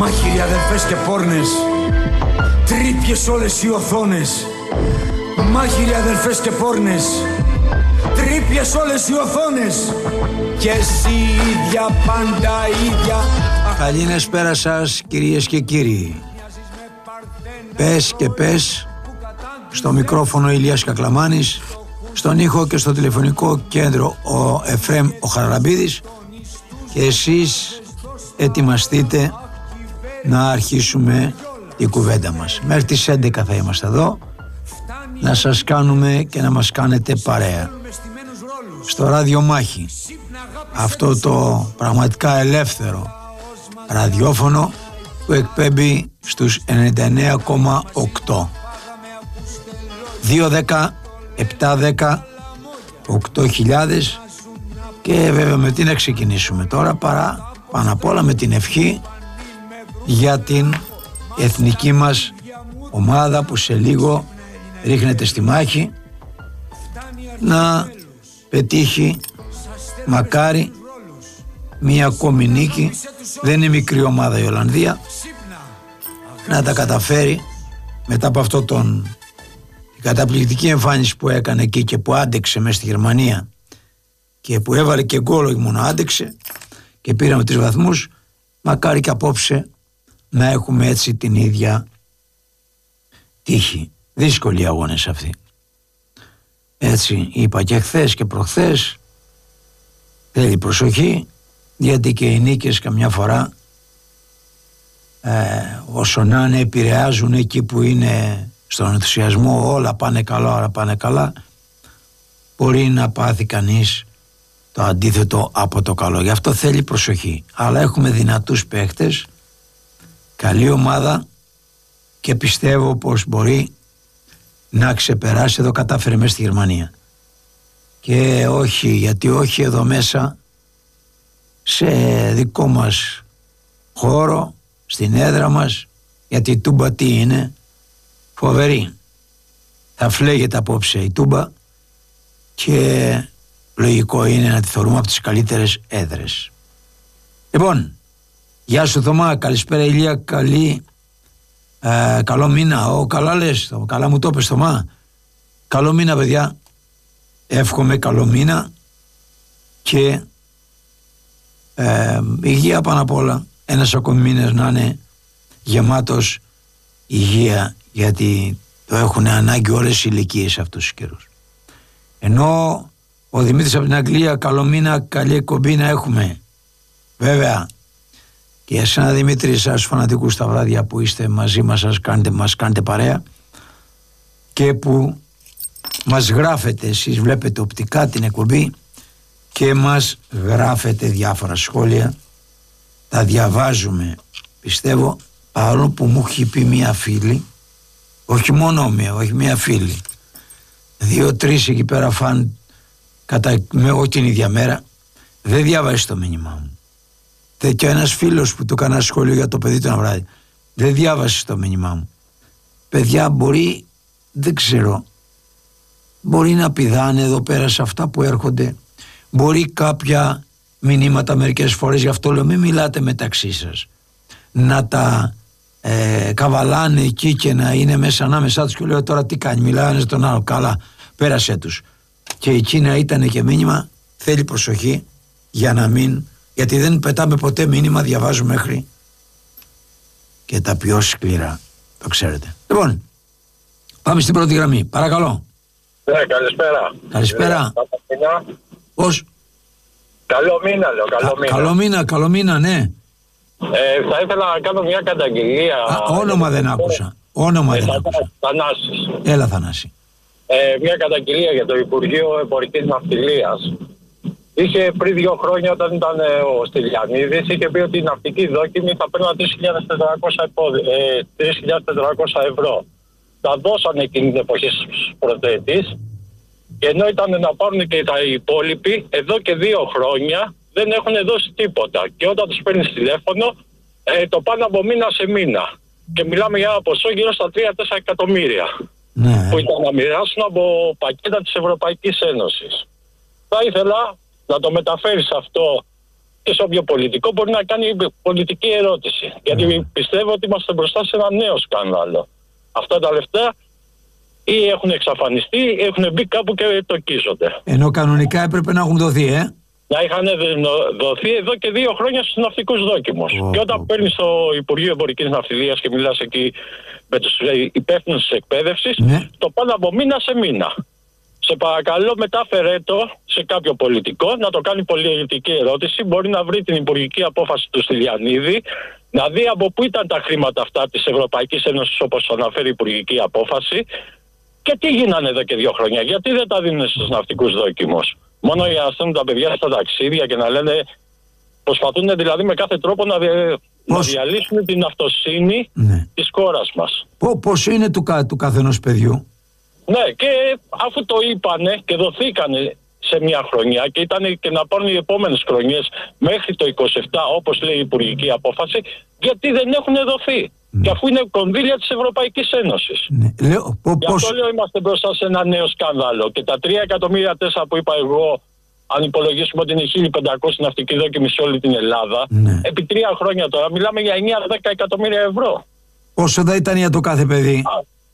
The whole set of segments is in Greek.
Μάχηροι αδερφές και πόρνες, τρύπιες όλες οι οθόνες. Μάχηροι αδερφές και πόρνες, τρύπιες όλες οι οθόνες. Και εσύ ίδια, πάντα ίδια. Καληνύσπερα σας κυρίες και κύριοι. Πες και πες. Στο μικρόφωνο Ηλίας Κακλαμάνης, στον ήχο και στο τηλεφωνικό κέντρο ο Εφραίμ ο Χαραλαμπίδης. Και εσείς ετοιμαστείτε να αρχίσουμε την κουβέντα μας. Μέχρι τις 11 θα είμαστε εδώ, να σας κάνουμε και να μας κάνετε παρέα. Στο ράδιο Μάχη, αυτό το πραγματικά ελεύθερο ραδιόφωνο που εκπέμπει στους 99,8. 210 710 8000. Και βέβαια με τι να ξεκινήσουμε τώρα παρά πάνω απ' όλα με την ευχή για την εθνική μας ομάδα που σε λίγο ρίχνεται στη μάχη να πετύχει μακάρι μία ακόμη νίκη. Δεν είναι μικρή ομάδα η Ολλανδία, να τα καταφέρει μετά από αυτό την καταπληκτική εμφάνιση που έκανε εκεί και που άντεξε μέσα στη Γερμανία και που έβαλε και γκολ, όχι μόνο άντεξε και πήραμε 3 βαθμούς. Μακάρι και απόψε να έχουμε έτσι την ίδια τύχη. Δύσκολοι αγώνες αυτοί. Έτσι είπα και χθες και προχθές, θέλει προσοχή, γιατί και οι νίκες καμιά φορά όσο να είναι επηρεάζουν εκεί που είναι στον ενθουσιασμό, όλα πάνε καλά, όλα πάνε καλά, μπορεί να πάθει κανείς το αντίθετο από το καλό. Γι' αυτό θέλει προσοχή. Αλλά έχουμε δυνατούς παίχτες, καλή ομάδα και πιστεύω πως μπορεί να ξεπεράσει. Εδώ κατάφερε μέσα στη Γερμανία. Και όχι, γιατί όχι εδώ μέσα σε δικό μας χώρο, στην έδρα μας, γιατί η Τούμπα τι είναι, φοβερή. Θα φλέγεται απόψε η Τούμπα και λογικό είναι να τη θεωρούμε από τις καλύτερες έδρες. Λοιπόν, γεια σου Θωμά, καλησπέρα Ηλία, καλό μήνα. Καλά λες, καλά μου το είπες Θωμά. Καλό μήνα παιδιά, εύχομαι καλό μήνα και υγεία πάνω απ' όλα. Ένας ακόμη μήνας να είναι γεμάτος υγεία, γιατί το έχουν ανάγκη όλες οι ηλικίες αυτούς τους καιρούς. Ενώ ο Δημήτρης από την Αγγλία, καλό μήνα, καλή εκπομπή να έχουμε. Βέβαια και εσένα Δημήτρη, σας φανατικούς τα βράδια που είστε μαζί μας, μας κάνετε παρέα και που μας γράφετε, εσείς βλέπετε οπτικά την εκπομπή και μας γράφετε διάφορα σχόλια, τα διαβάζουμε πιστεύω, παρόλο που μου έχει πει μία φίλη, όχι μόνο μία, όχι μία φίλη, 2-3 εκεί πέρα φαν όχι την ίδια μέρα, δεν διάβασε το μήνυμά μου. Και ένας φίλος που του έκανα σχόλιο για το παιδί του ένα βράδυ, δεν διάβασε το μήνυμά μου. Παιδιά, μπορεί, δεν ξέρω, μπορεί να πηδάνε εδώ πέρα σε αυτά που έρχονται, μπορεί κάποια μηνύματα μερικές φορές, γι' αυτό λέω μην μιλάτε μεταξύ σας, να τα καβαλάνε εκεί και να είναι μέσα ανάμεσά τους και λέω τώρα τι κάνει, μιλάνε στον άλλο, καλά πέρασέ τους. Και εκεί να ήταν και μήνυμα, θέλει προσοχή για να μην, γιατί δεν πετάμε ποτέ μήνυμα, διαβάζουμε μέχρι και τα πιο σκληρά, το ξέρετε. Λοιπόν, πάμε στην πρώτη γραμμή, παρακαλώ. Ναι, καλησπέρα. Καλησπέρα. Πώς? Καλό μήνα λέω, Καλό μήνα, ναι. Θα ήθελα να κάνω μια καταγγελία. Όνομα δεν άκουσα. Θανάσης. Έλα Θανάση. Μια καταγγελία για το Υπουργείο Εμπορικής Ναυτιλίας. Είχε πριν 2 χρόνια όταν ήταν ο Στυλιανίδης, είχε πει ότι η ναυτική δόκιμη θα παίρνει 3.400 ευρώ. Τα δώσανε εκείνη την εποχή στους πρωτοετής και ενώ ήταν να πάρουν και τα υπόλοιποι, εδώ και 2 χρόνια δεν έχουν δώσει τίποτα. Και όταν τους παίρνεις τηλέφωνο, το πάνε από μήνα σε μήνα. Και μιλάμε για ένα ποσό γύρω στα 3-4 εκατομμύρια. Ναι. Που ήταν να μοιράσουν από πακέτα της Ευρωπαϊκής Ένωσης. Θα ήθελα να το μεταφέρεις αυτό και σε όποιο πολιτικό μπορεί να κάνει πολιτική ερώτηση. Γιατί πιστεύω ότι είμαστε μπροστά σε ένα νέο σκάνδαλο. Αυτά τα λεφτά ή έχουν εξαφανιστεί ή έχουν μπει κάπου και τοκίζονται. Ενώ κανονικά έπρεπε να έχουν δοθεί, Να είχαν δοθεί εδώ και 2 χρόνια στους ναυτικούς δόκιμους. Και όταν παίρνεις στο Υπουργείο Εμπορικής Ναυτιλίας και μιλάς εκεί με τους υπεύθυνους της εκπαίδευσης, το πάνε από μήνα σε μήνα. Σε παρακαλώ, μετάφερε το σε κάποιο πολιτικό να το κάνει πολιτική ερώτηση. Μπορεί να βρει την υπουργική απόφαση του Στυλιανίδη, να δει από πού ήταν τα χρήματα αυτά της Ευρωπαϊκής Ένωσης, όπως αναφέρει η υπουργική απόφαση, και τι γίνανε εδώ και 2 χρόνια. Γιατί δεν τα δίνουν στους ναυτικούς δόκιμους. Μόνο για να στέλνουν τα παιδιά στα ταξίδια και να λένε. Προσπαθούν δηλαδή με κάθε τρόπο να διαλύσουν την αυτοσύνη της χώρας μας. Πώς είναι του καθενός παιδιού? Ναι, και αφού το είπανε και δοθήκανε σε μια χρονιά και ήταν και να πάρουν οι επόμενες χρονιές μέχρι το 27, όπως λέει η υπουργική απόφαση, γιατί δεν έχουν δοθεί. Και αφού είναι κονδύλια της Ευρωπαϊκής Ένωσης. Γι' αυτό λέω είμαστε μπροστά σε ένα νέο σκάνδαλο. Και τα 3.400.000 που είπα εγώ, αν υπολογίσουμε ότι είναι 1.500 ναυτικοί δόκιμοι σε όλη την Ελλάδα, επί 3 χρόνια τώρα μιλάμε για 9-10 εκατομμύρια ευρώ. Πόσο θα ήταν για το κάθε παιδί?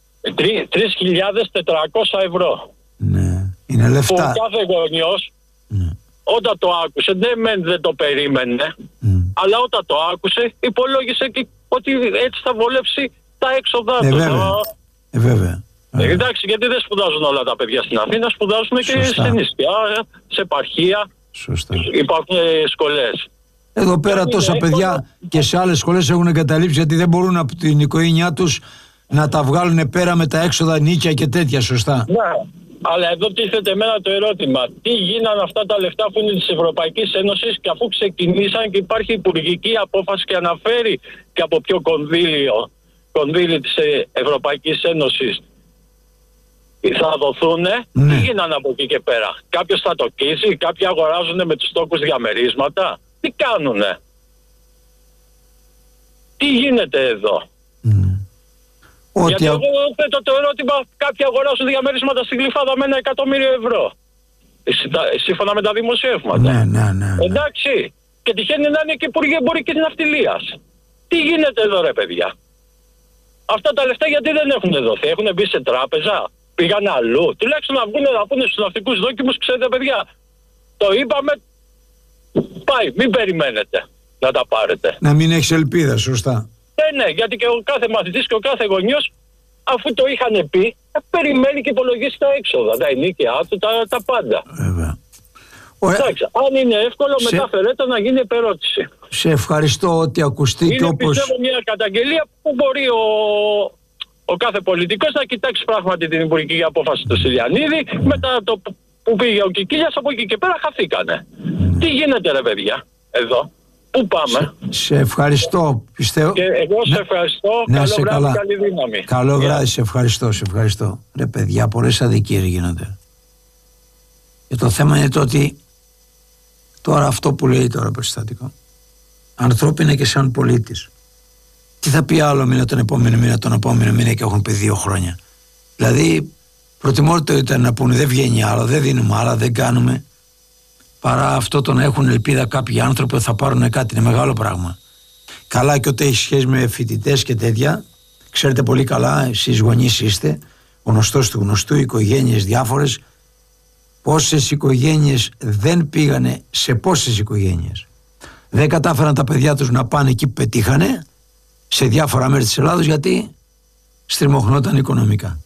3.400 ευρώ. Ναι, είναι λεφτά. Που κάθε γονιός όταν το άκουσε, δεν το περίμενε, αλλά όταν το άκουσε υπολόγισε και ότι έτσι θα βολέψει τα έξοδα του. Βέβαια. Εντάξει, γιατί δεν σπουδάζουν όλα τα παιδιά στην Αθήνα, σπουδάζουν και σε νησιά, σε επαρχία. Σωστά. Υπάρχουν σχολές. Εδώ πέρα τόσα παιδιά και σε άλλες σχολές έχουν εγκαταλείψει γιατί δεν μπορούν από την οικογένειά τους να τα βγάλουν πέρα με τα έξοδα νίκια και τέτοια, σωστά. Ναι, αλλά εδώ τίθεται εμένα το ερώτημα. Τι γίνανε αυτά τα λεφτά που είναι της Ευρωπαϊκής Ένωσης και αφού ξεκινήσαν και υπάρχει υπουργική απόφαση και αναφέρει και από ποιο κονδύλι της Ευρωπαϊκής Ένωσης θα δοθούν, τι γίνανε από εκεί και πέρα? Κάποιος θα το κοίσει, κάποιοι αγοράζουν με τους τόκους διαμερίσματα. Τι κάνουνε? Τι γίνεται εδώ? Γιατί εγώ θέτω το ερώτημα, κάποιοι αγοράζουν διαμερίσματα στη Γλυφάδα με 1 εκατομμύριο ευρώ. Σύμφωνα με τα δημοσιεύματα. Ναι. Εντάξει. Και τυχαίνει να είναι και Υπουργοί Εμπορικής Ναυτιλίας. Τι γίνεται εδώ, ρε παιδιά? Αυτά τα λεφτά γιατί δεν έχουν δοθεί? Έχουν μπει σε τράπεζα? Πήγαν αλλού? Τουλάχιστον να βγουν να πούνε στους ναυτικούς δόκιμους, ξέρετε παιδιά, το είπαμε, πάει, μην περιμένετε να τα πάρετε. Να μην έχεις ελπίδα, σωστά. Ναι, γιατί και ο κάθε μαθητής και ο κάθε γονιός, αφού το είχαν πει, περιμένει και υπολογίσει τα έξοδα, τα ενίκια του, τα πάντα. Βέβαια. Εντάξει, αν είναι εύκολο, μετάφερε το να γίνει επερώτηση. Σε ευχαριστώ ότι ακουστεί. Είναι, και όπως... πιστεύω, μια καταγγελία που μπορεί ο κάθε πολιτικός να κοιτάξει πράγματι την υπουργική απόφαση του Στυλιανίδη, μετά το που πήγε ο Κικίλιας, από εκεί και πέρα χαθήκανε. Τι γίνεται, ρε παιδιά, εδώ? Πού πάμε? Σε ευχαριστώ, πιστεύω. Και εγώ σε ευχαριστώ. Καλό βράδυ, καλή δύναμη. Καλό βράδυ, σε ευχαριστώ. Ρε παιδιά, πολλές αδικίες γίνονται. Και το θέμα είναι το ότι τώρα αυτό που λέει τώρα περιστατικό, ανθρώπινα και σαν πολίτης, τι θα πει άλλο μήνα, τον επόμενο μήνα και έχουν πει 2 χρόνια? Δηλαδή, προτιμότερο ήταν να πούνε δεν βγαίνει άλλο, δεν δίνουμε άλλα, δεν κάνουμε, παρά αυτό το να έχουν ελπίδα κάποιοι άνθρωποι ότι θα πάρουν κάτι. Είναι μεγάλο πράγμα. Καλά, και όταν έχει σχέση με φοιτητές και τέτοια, ξέρετε πολύ καλά, εσείς γονείς είστε, γνωστός του γνωστού, οικογένειες διάφορες, πόσες οικογένειες δεν πήγανε, σε πόσες οικογένειες δεν κατάφεραν τα παιδιά τους να πάνε εκεί που πετύχανε, σε διάφορα μέρη της Ελλάδος, γιατί στριμωχνόταν οικονομικά.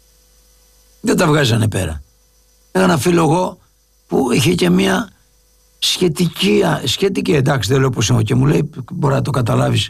Δεν τα βγάζανε πέρα. Έχω ένα φίλο εγώ που είχε και μια σχετική, εντάξει, δεν λέω πως είναι, και μου λέει, μπορεί να το καταλάβεις,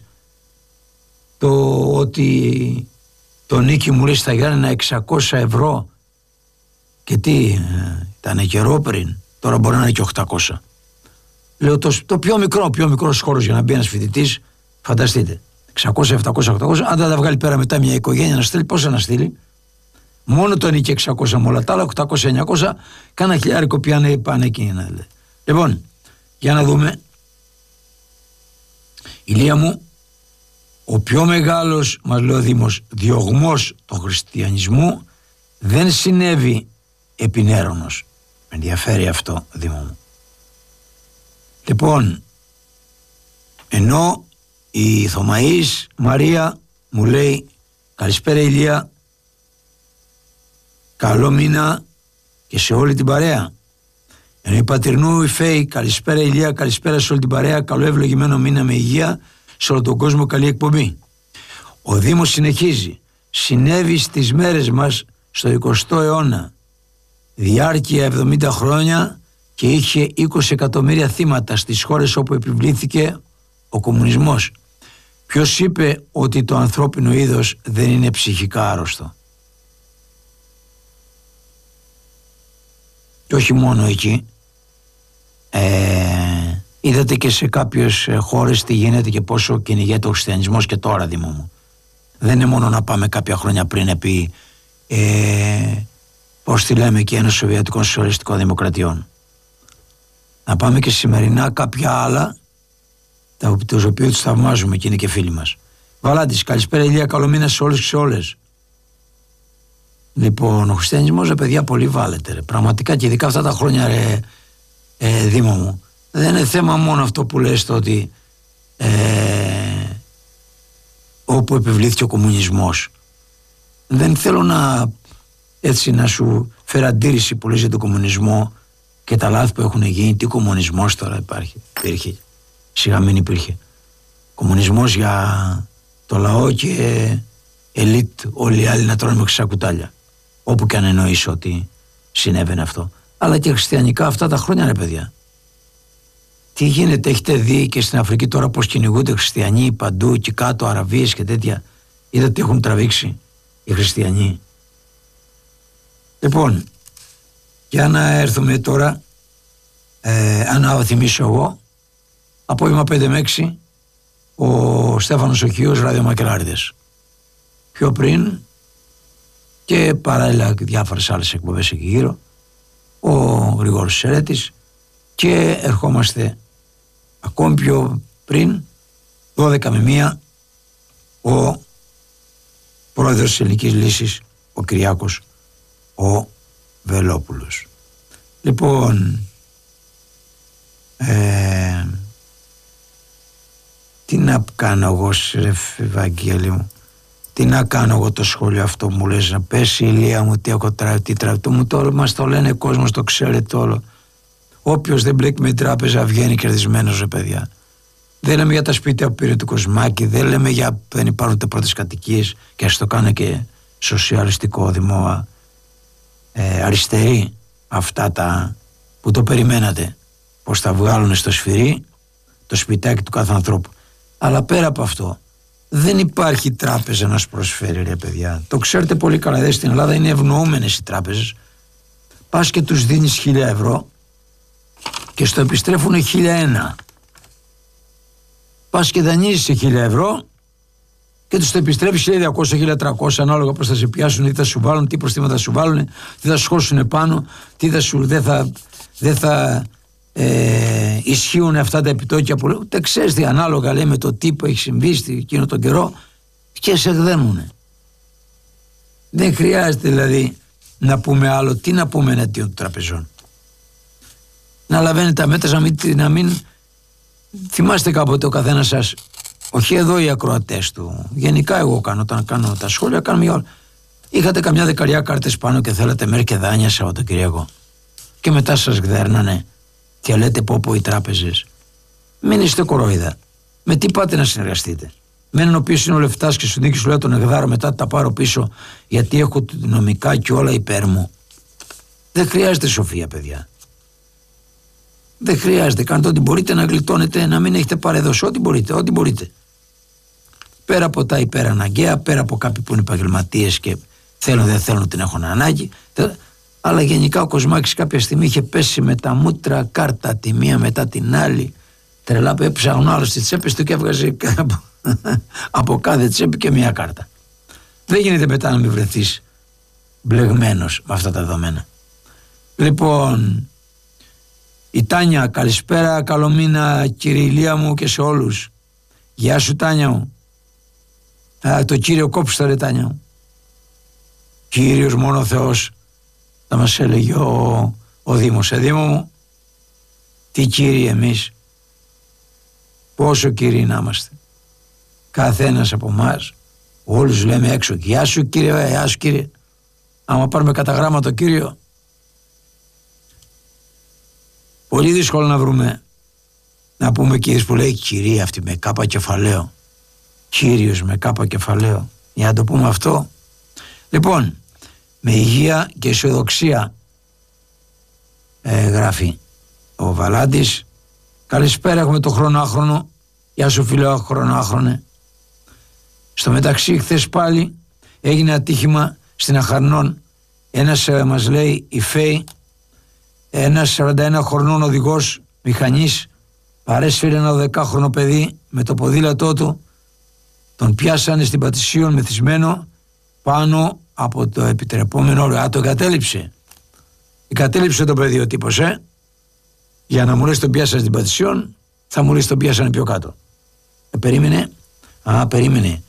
το ότι το νίκη μου λέει στα Γιάννενα 600 ευρώ, και τι ήταν καιρό πριν, τώρα μπορεί να είναι και 800. Λέω το πιο μικρός χώρος για να μπει ένας φοιτητής, φανταστείτε, 600, 700, 800, αν δεν τα βγάλει πέρα μετά μια οικογένεια να στείλει, πόσα να στείλει? Μόνο το νίκη 600 με όλα τα άλλα, 800-900, κάνα χιλιάρικο πάνε εκεί. Λοιπόν, για να δούμε. Ηλία μου, ο πιο μεγάλος, μας λέει ο Δήμος, διωγμός του χριστιανισμού δεν συνέβη επί Νέρονος. Με ενδιαφέρει αυτό, Δήμο μου. Λοιπόν, Ενώ η Θωμαής Μαρία μου λέει καλησπέρα Ηλία, καλό μήνα και σε όλη την παρέα. Ενώ η Πατρινού η Φέη, καλησπέρα Ηλία, καλησπέρα σε όλη την παρέα, καλό ευλογημένο μήνα με υγεία σε όλο τον κόσμο, καλή εκπομπή. Ο Δήμος συνεχίζει, συνέβη στις μέρες μας στο 20ο αιώνα, διάρκεια 70 χρόνια και είχε 20 εκατομμύρια θύματα στις χώρες όπου επιβλήθηκε ο κομμουνισμός. Ποιος είπε ότι το ανθρώπινο είδος δεν είναι ψυχικά άρρωστο? Και όχι μόνο εκεί. Είδατε και σε κάποιες χώρες τι γίνεται και πόσο κυνηγέται ο χριστιανισμός και τώρα, Δήμο μου. Δεν είναι μόνο να πάμε κάποια χρόνια πριν επί πώς τη λέμε και ένας Σοβιετικών Σοσιαλιστικών Δημοκρατιών. Να πάμε και σημερινά κάποια άλλα, τους οποίους τους θαυμάζουμε και είναι και φίλοι μας. Βαλάντης, καλησπέρα Ηλία, καλό μήνα σε όλους και σε όλες. Λοιπόν, ο χριστιανισμός, ρε παιδιά, πολύ βάλετε, ρε. Πραγματικά και ειδικά αυτά τα χρόνια, ρε, Δήμο μου, δεν είναι θέμα μόνο αυτό που λες το ότι όπου επιβλήθηκε ο κομμουνισμός. Δεν θέλω να σου φέρω αντίρρηση που λες για τον κομμουνισμό και τα λάθη που έχουν γίνει. Τι κομμουνισμός τώρα υπήρχε? Σιγά μην υπήρχε. Κομμουνισμός για το λαό και ελίτ όλοι οι άλλοι να τρώνε με χρυσά κουτάλια. Όπου και αν εννοείς ότι συνέβαινε αυτό. Αλλά και χριστιανικά αυτά τα χρόνια, ρε παιδιά. Τι γίνεται, έχετε δει και στην Αφρική τώρα πως κυνηγούνται χριστιανοί παντού και κάτω, Αραβίες και τέτοια? Είδατε τι έχουν τραβήξει οι χριστιανοί? Λοιπόν, για να έρθουμε τώρα, αν θυμίσω εγώ, απόγευμα 5 με 6, ο Στέφανος Οχίος, ραδιομακελάριδες. Πιο πριν και παράλληλα διάφορες άλλες εκπομπές εκεί γύρω, ο Γρηγόρης Σερέτης, και ερχόμαστε ακόμη πιο πριν, 12 με 1, ο πρόεδρος της Ελληνικής Λύσης, ο Κυριάκος ο Βελόπουλος. Λοιπόν, τι να κάνω εγώ, ρε Βαγγέλη μου, τι να κάνω εγώ το σχόλιο αυτό μου λες, να πέσει η Ηλία μου, τι έχω τράβει, τι τράβει, μας το λένε κόσμος, το ξέρετε όλο. Όποιος δεν μπλέκει με την τράπεζα βγαίνει κερδισμένος, ρε παιδιά. Δεν λέμε για τα σπίτια που πήρε του Κοσμάκη, δεν λέμε για δεν υπάρχουν ούτε πρώτες κατοικίες και ας το κάνω και σοσιαλιστικό δημό αριστεροί αυτά τα που το περιμένατε, πως θα βγάλουν στο σφυρί το σπιτάκι του κάθε ανθρώπου. Αλλά πέρα από αυτό δεν υπάρχει τράπεζα να σου προσφέρει, ρε παιδιά. Το ξέρετε πολύ καλά, δε, στην Ελλάδα είναι ευνοούμενες οι τράπεζες. Πας και τους δίνεις 1.000 ευρώ και στο επιστρέφουν 1.001. Πας και δανείζεις 1.000 ευρώ και τους το επιστρέφεις 1.200-1.300, ανάλογα πώς θα σε πιάσουν, τι θα σου βάλουν, τι προστήματα θα σου βάλουν, τι θα σχώσουν πάνω, τι δεν θα ισχύουν αυτά τα επιτόκια που ούτε ξέρεις τι, ανάλογα λέει με το τι που έχει συμβεί εκείνο τον καιρό, και σε εκδένουνε. Δεν χρειάζεται δηλαδή να πούμε άλλο. Τι να πούμε εναντίον των τραπεζών? Να λαβαίνετε τα μέτρα, να μην θυμάστε κάποτε ο καθένας σας, όχι εδώ οι ακροατές του, γενικά εγώ κάνω, όταν κάνω τα σχόλια κάνουμε για όλα. Είχατε καμιά δεκαριά κάρτες πάνω και θέλατε μέρη και δάνεια Σαββατοκυριακό και μετά σας γδέρνανε και λέτε πω οι τράπεζες. Μην είστε κορόιδα. Με τι πάτε να συνεργαστείτε? Με έναν ο οποίος είναι ο λεφτάς και σου δίνει και σου λέει τον εκδάρω, μετά τα πάρω πίσω γιατί έχω νομικά και όλα υπέρ μου. Δεν χρειάζεται σοφία, παιδιά. Δεν χρειάζεται. Κάντε ό,τι μπορείτε να γλιτώνετε, να μην έχετε παρεδώσει. Ό,τι μπορείτε. Πέρα από τα υπεραναγκαία, πέρα από κάποιοι που είναι επαγγελματίες και θέλουν δεν θέλουν την έχουν ανάγκη. Αλλά γενικά ο Κοσμάκης κάποια στιγμή είχε πέσει με τα μούτρα κάρτα τη μία μετά την άλλη. Τρελά που έψαχνε ο άλλος στις τσέπες του και έβγαζε από κάθε τσέπη και μία κάρτα. Δεν γίνεται μετά να μην βρεθείς μπλεγμένος με αυτά τα δεδομένα. Λοιπόν, η Τάνια, καλησπέρα, καλό μήνα κύριε Ηλία μου και σε όλους. Γεια σου Τάνια μου. Το κύριο κόψτε ρε Τάνια μου. Κύριος μόνο ο Θεός, θα μας έλεγε ο Δήμος. Δήμο μου, τι κύριοι εμείς όσο κύριοι να είμαστε. Κάθε ένας από εμάς, όλους λέμε έξω, γεια σου κύριε, γεια σου κύριε. Άμα πάρουμε κατά γράμμα το κύριο, πολύ δύσκολο να βρούμε, να πούμε κύριος που λέει κυρία αυτή με κάπα κεφαλαίο, κύριος με κάπα κεφαλαίο, για να το πούμε αυτό. Λοιπόν, με υγεία και αισιοδοξία, γράφει ο Βαλάντης. Καλησπέρα, έχουμε το χρονάχρονο. Γεια σου φίλε χρονάχρονε. Στο μεταξύ χθες πάλι έγινε ατύχημα στην Αχαρνών. Ένας μας λέει η ΦΕΗ, ένας 41 χρονών οδηγός μηχανής παρέσφερε ένα 12χρονο παιδί με το ποδήλατό του. Τον πιάσανε στην Πατησίων μεθυσμένο πάνω από το επιτρεπόμενο όριο. Το εγκατέλειψε. Εγκατέλειψε το παιδί ο τύπος, για να μου λες τον πιάσανε στην Πατησίων, θα μου λες τον πιάσανε πιο κάτω. Περίμενε. Περίμενε.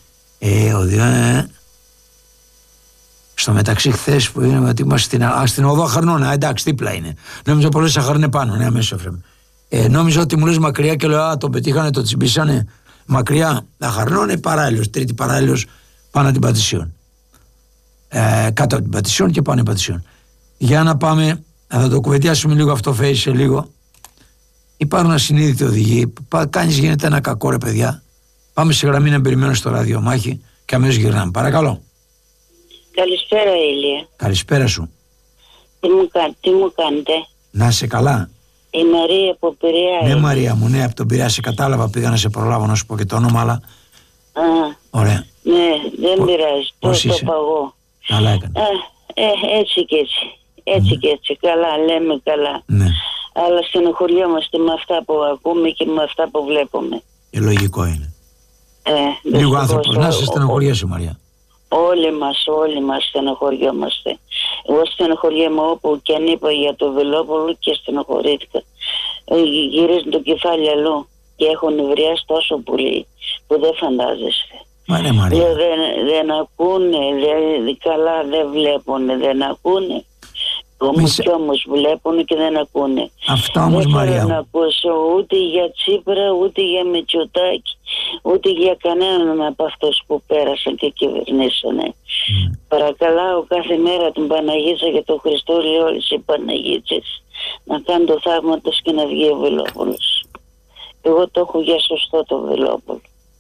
Στο μεταξύ χθες που είναι ότι είμαστε στην οδό Αχαρνών, εντάξει, δίπλα είναι. Νόμιζα πολλές Αχαρνέ πάνω, ναι, αμέσως έφερε. Νόμιζα ότι μου λες μακριά και λέω, τον πετύχανε, το τσιμπήσανε μακριά. Αχαρνών, παράλληλος, τρίτη παράλληλος, πάνω την Πατησίων. Κάτω από την Πατησίων και πάνω την Πατησίων. Για να πάμε, θα το κουβεντιάσουμε λίγο αυτό, Face, σε λίγο. Υπάρχουν ασυνείδητοι οδηγοί, κάνεις γίνεται ένα κακό ρε παιδιά. Πάμε σε γραμμή να περιμένω στο ραδιομάχη και αμέσως γυρνάμε. Παρακαλώ. Καλησπέρα Ηλία. Καλησπέρα σου. Τι μου κάνετε? Να είσαι καλά. Η Μαρία από Πειραιά. Ναι Μαρία μου, ναι, από τον Πειραιά σε κατάλαβα, πήγα να σε προλάβω να σου πω και το όνομα, αλλά... Ωραία. Ναι, δεν πειράζει, το παγώ. Καλά έκανε. Έτσι και έτσι. Έτσι και έτσι, καλά, λέμε καλά. Ναι. Αλλά στενοχωριόμαστε με αυτά που ακούμε και με αυτά που βλέπουμε. Λογικό είναι. Λίγο άνθρωπος, να σε στενοχωριέσαι Μαρία. Όλοι μας στενοχωριόμαστε. Εγώ στενοχωριέμαι όπου και αν είπα για το Βελόπουλο και στενοχωρήθηκα. Γυρίζουν το κεφάλι αλλού και έχουν νευριάσει τόσο πολύ που δεν φαντάζεστε. Μα ναι Μαρία. Δεν ακούνε, καλά δεν βλέπουν, δεν ακούνε. Κι όμως βλέπουν και δεν ακούνε. Αυτά όμως Μαρία. Δεν θέλω να ακούσω ούτε για Τσίπρα, ούτε για Μητσοτάκη, ούτε για κανέναν από αυτούς που πέρασαν και κυβερνήσανε. Παρακαλάω κάθε μέρα την Παναγίτσα και τον Χριστό, όλες οι Παναγίτσες, να κάνουν το θαύμα τους και να βγει ο Βελόπουλος. Εγώ το έχω για σωστό το Βελόπουλο.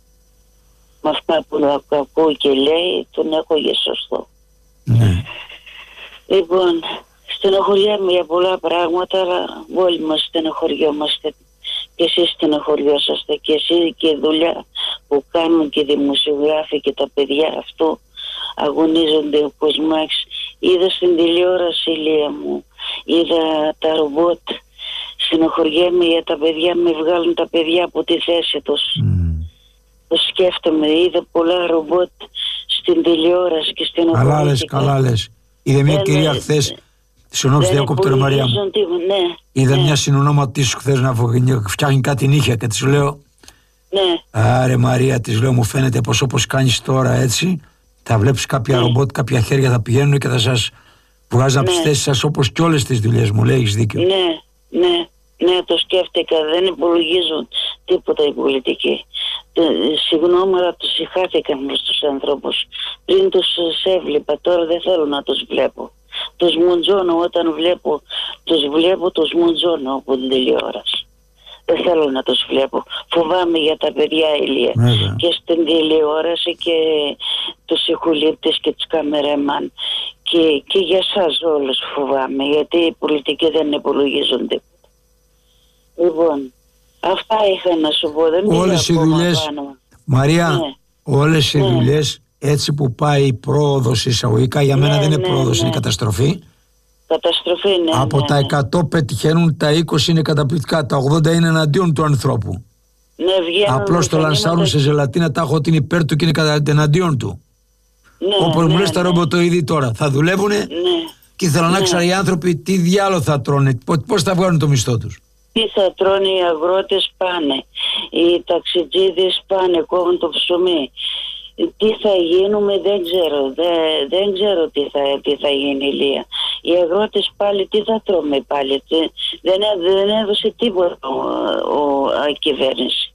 Με αυτά που ακούω και λέει, τον έχω για σωστό. Ναι. Λοιπόν, στενοχωριάμαι για πολλά πράγματα, αλλά όλοι μας στενοχωριόμαστε. Και εσείς στενοχωριόσαστε και εσείς και η δουλειά που κάνουν και οι δημοσιογράφοι και τα παιδιά αυτού αγωνίζονται ο Κοσμάκης. Είδα στην τηλεόραση, Ηλία μου, είδα τα ρομπότ. Στενοχωριέμαι για τα παιδιά, με βγάλουν τα παιδιά από τη θέση τους. Το σκέφτομαι, είδα πολλά ρομπότ στην τηλεόραση και στενοχωρήθηκα. Καλά λες. Είδε μια κυρία χθες, συγγνώμη διακόπτω ρε Μαρία μου. Είδε μια συνονόματή σου χθες να φτιάχνει κάτι νύχια και της λέω, άρε Μαρία, της λέω, μου φαίνεται πως όπως κάνεις τώρα έτσι, θα βλέπεις κάποια ρομπότ, κάποια χέρια θα πηγαίνουν και θα σας βγάζουν από τις θέσεις σας όπως και όλες τις δουλειές μου, λέει, έχεις δίκιο. Ναι, το σκέφτηκα, δεν υπολογίζουν τίποτα οι πολιτικοί. Συγγνώμη, αλλά τους συχάθηκαν στους ανθρώπους. Πριν τους έβλεπα, τώρα δεν θέλω να τους βλέπω. Τους μουντζώνω, όταν τους μουντζώνω από την τηλεόραση. Δεν θέλω να τους βλέπω. Φοβάμαι για τα παιδιά, Ηλία. Και στην τηλεόραση και τους ηχολήπτες και τους καμερέμαν. Και για σας όλους φοβάμαι, γιατί οι πολιτικοί δεν υπολογίζουν τίποτα. Λοιπόν, αυτά είχα να σου πω. Δεν όλες οι δουλειές, Μαρία, όλες οι δουλειές έτσι που πάει η πρόοδος εισαγωγικά, για μένα δεν είναι πρόοδος, είναι καταστροφή. Καταστροφή, ναι. Από τα 100 πετυχαίνουν, τα 20 είναι καταπληκτικά, τα 80 είναι εναντίον του ανθρώπου. Απλώς το λανσάρουν σε ζελατίνα, τα έχω ότι είναι υπέρ του και είναι εναντίον του. Όπως μου λες τα ρομποτοειδή τώρα, θα δουλεύουνε και ήθελα να ξέρω οι άνθρωποι τι διάλογο θα τρώνε, πώς θα βγάλουν το μισθό τους. Τι θα τρώνε οι αγρότες, πάνε. Οι ταξιτζίδες πάνε, κόβουν το ψωμί. Τι θα γίνουμε δεν ξέρω. Δεν ξέρω τι θα γίνει, Ηλία. Οι αγρότες πάλι τι θα τρώμε πάλι. Δεν έδωσε τίποτα η κυβέρνηση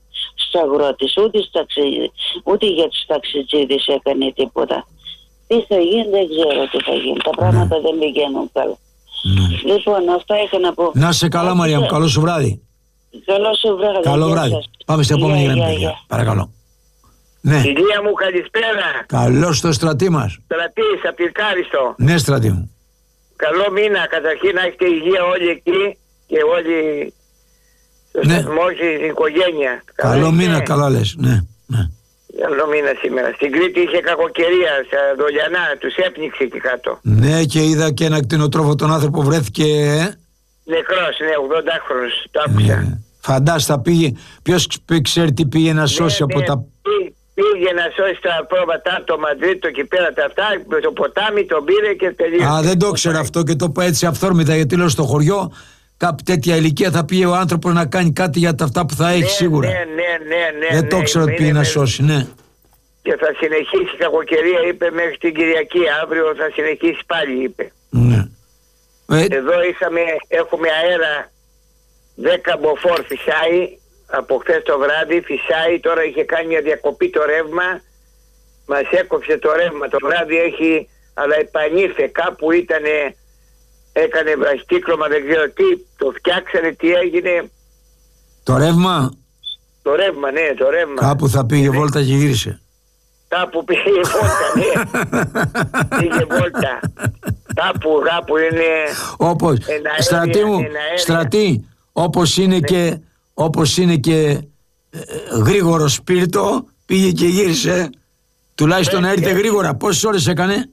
στους αγρότες, ούτε για τους ταξιτζίδες έκανε τίποτα. Τι θα γίνει, δεν ξέρω τι θα γίνει. Τα πράγματα δεν πηγαίνουν καλά. Λοιπόν, αυτά είχα να πω. Να είσαι καλά, Μαρία μου, καλό σου βράδυ. Καλό σου βράδυ. Καλό βράδυ. Πάμε στην επόμενη γραμμή, παιδιά. Παρακαλώ. Ναι. Ηλία μου, καλησπέρα. Καλώς το Στρατή μας. Στρατής, απ' την Κάριστο. Ναι, Στρατή μου. Καλό μήνα, καταρχήν να έχετε υγεία όλοι εκεί και όλοι στο σταθμό, στην οικογένεια. Καλό μήνα, καλά λες. Ναι, ναι. Καλό μήνα σήμερα. Στην Κρήτη είχε κακοκαιρία, στα Δολιανά, τους έπνιξε εκεί κάτω. Ναι, και είδα και ένα κτηνοτρόφο τον άνθρωπο βρέθηκε. Νεκρός, ναι, 80χρονος, το άκουσα. Φαντάστα πήγε, ποιος ξέρει τι πήγε να σώσει από τα... Πήγε να σώσει τα πρόβατα, το Μαδρίτο και πέρα τα αυτά, το ποτάμι τον πήρε και τελείωσε. Α, δεν το ξέρω αυτό και το είπα έτσι αυθόρμητα, γιατί λέω στο χωριό κάποια τέτοια ηλικία θα πήγε ο άνθρωπος να κάνει κάτι για τα αυτά που θα έχει σίγουρα. Ναι. Δεν το ξέρω ότι πήγε να σώσει, ναι. Και θα συνεχίσει η κακοκαιρία, είπε, μέχρι την Κυριακή. Αύριο θα συνεχίσει πάλι, είπε. Ναι. Εδώ έχουμε αέρα 10 μποφόρ φυσάει. Από χθες το βράδυ φυσάει, τώρα είχε κάνει μια διακοπή το ρεύμα, μας έκοψε το ρεύμα, το βράδυ έχει, αλλά επανήρθε, κάπου έκανε βραχυκύκλωμα, δεν ξέρω τι, το φτιάξανε, τι έγινε. Το ρεύμα? Το ρεύμα, ναι, το ρεύμα. Κάπου θα πήγε βόλτα και γύρισε. Κάπου πήγε βόλτα, ναι. Πήγε βόλτα. Κάπου είναι... Όπως, Στρατή μου, Στρατή, όπως είναι και γρήγορο σπίρτο, πήγε και γύρισε. Τουλάχιστον να έρθει γρήγορα. Πόσες ώρες έκανε?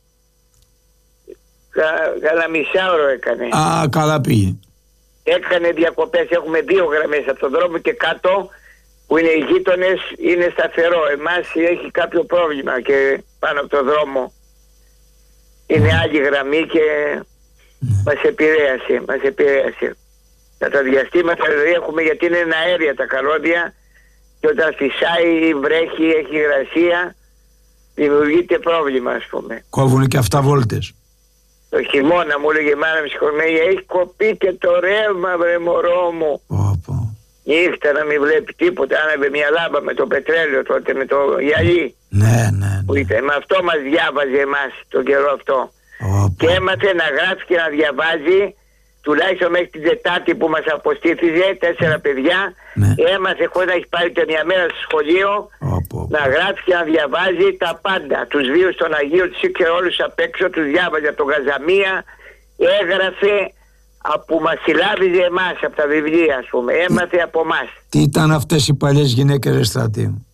Καλά μισάωρο έκανε. Α, καλά πήγε. Έκανε διακοπές, έχουμε 2 γραμμές από τον δρόμο και κάτω που είναι οι γείτονες, είναι σταθερό. Εμάς έχει κάποιο πρόβλημα και πάνω από τον δρόμο είναι άλλη γραμμή και μας επηρέασε. Τα διαστήματα δηλαδή έχουμε, γιατί είναι αέρια τα καλώδια και όταν φυσάει, βρέχει, έχει υγρασία, δημιουργείται πρόβλημα, ας πούμε. Κόβουνε και αυτά βόλτες. Το χειμώνα μου έλεγε η μάνα μου συγχωρμένη, έχει κοπεί και το ρεύμα, βρε μωρό μου. Νύχτα να μην βλέπει τίποτα, άναβε μια λάμπα με το πετρέλαιο τότε, με το γυαλί. Ναι. Που ήταν. Με αυτό μας διάβαζε εμάς τον καιρό αυτό. Και έμαθε να γράφει και να διαβάζει, τουλάχιστον μέχρι την Τετάρτη που μας αποστήθιζε, 4 παιδιά, έμαθε χωρίς να έχει πάρει και μια μέρα στο σχολείο, να γράφει και να διαβάζει τα πάντα. Τους βίους των Αγίων τους ήξερε όλους απ' έξω, τους διάβαζε από τον Γαζαμία, έγραφε που μας συλλάβιζε εμάς από τα βιβλία, ας πούμε, έμαθε από εμάς. Τι ήταν αυτές οι παλιές γυναίκες, ρε Στρατή μου?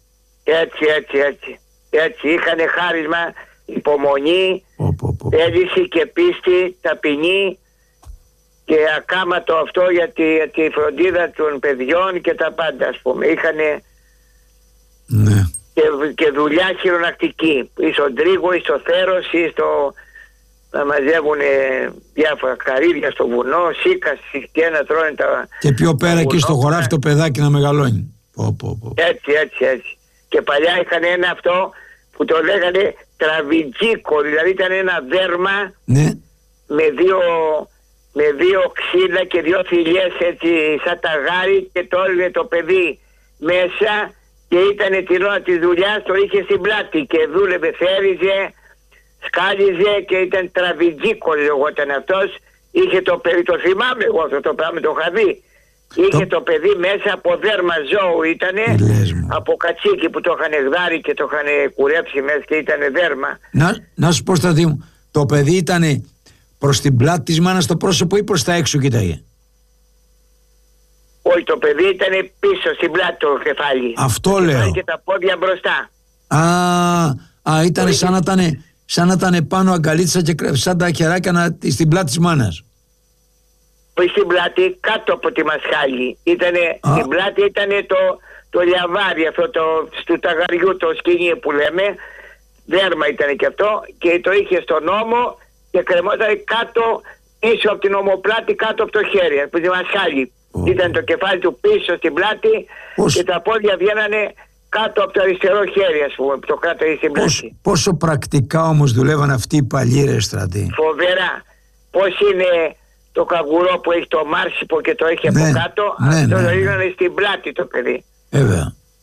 Έτσι, είχανε χάρισμα, υπομονή, θέληση και πίστη, ταπεινή και ακάματο αυτό για τη φροντίδα των παιδιών και τα πάντα, ας πούμε. Είχανε και δουλειά χειρονακτική, ή στον τρίγο, ή στο θέρος, ή στο να μαζεύουν διάφορα καρύδια στο βουνό, σίκαση και να τρώνε τα... Και πιο πέρα εκεί στο χωράφι το παιδάκι να μεγαλώνει. Έτσι. Και παλιά είχαν ένα αυτό που το λέγανε τραβιτζίκο, δηλαδή ήταν ένα δέρμα με δύο ξύλα και 2 θηλιές έτσι σαν ταγάρι και το έλεγε το παιδί μέσα και ήταν την ώρα της δουλειάς, το είχε στην πλάτη και δούλευε, θέριζε, σκάλιζε και ήταν τραβιτζίκο λεγόταν αυτός. Είχε το παιδί, το θυμάμαι εγώ αυτό το πράγμα, το είχα δει. Είχε το παιδί μέσα από δέρμα ζώου ήτανε, από κατσίκι που το είχαν γδάρει και το είχαν κουρέψει μέσα και ήτανε δέρμα. Να σου πω, Στρατή μου, το παιδί ήτανε προς την πλάτη της μάνας στο πρόσωπο ή προς τα έξω κοίταγε? Όχι, το παιδί ήτανε πίσω στην πλάτη το κεφάλι. Αυτό λέω. Και τα πόδια μπροστά. Ήτανε σαν να ήταν πάνω αγκαλίτσα και σαν τα χεράκια στην πλάτη της μάνας. Στην πλάτη κάτω από τη μασχάλη. Στην πλάτη ήταν το λιαβάρι αυτό του ταγαριού, το σκηνή που λέμε. Δέρμα ήταν και αυτό και το είχε στον ώμο και κρεμόταν κάτω πίσω από την ομοπλάτη, κάτω από το χέρι, από τη μασχάλη. Ήταν το κεφάλι του πίσω στην πλάτη και τα πόδια βγαίνανε κάτω από το αριστερό χέρι, ας πούμε, που το κάτω είχε στην πλάτη. Πόσο πρακτικά όμως δουλεύαν αυτοί οι παλιοί, ρε Στρατή? Φοβερά. Πώς είναι το καγκουρό που έχει το μάρσιπο και το έχει από κάτω, αυτό το ρίχνανε στην πλάτη το παιδί.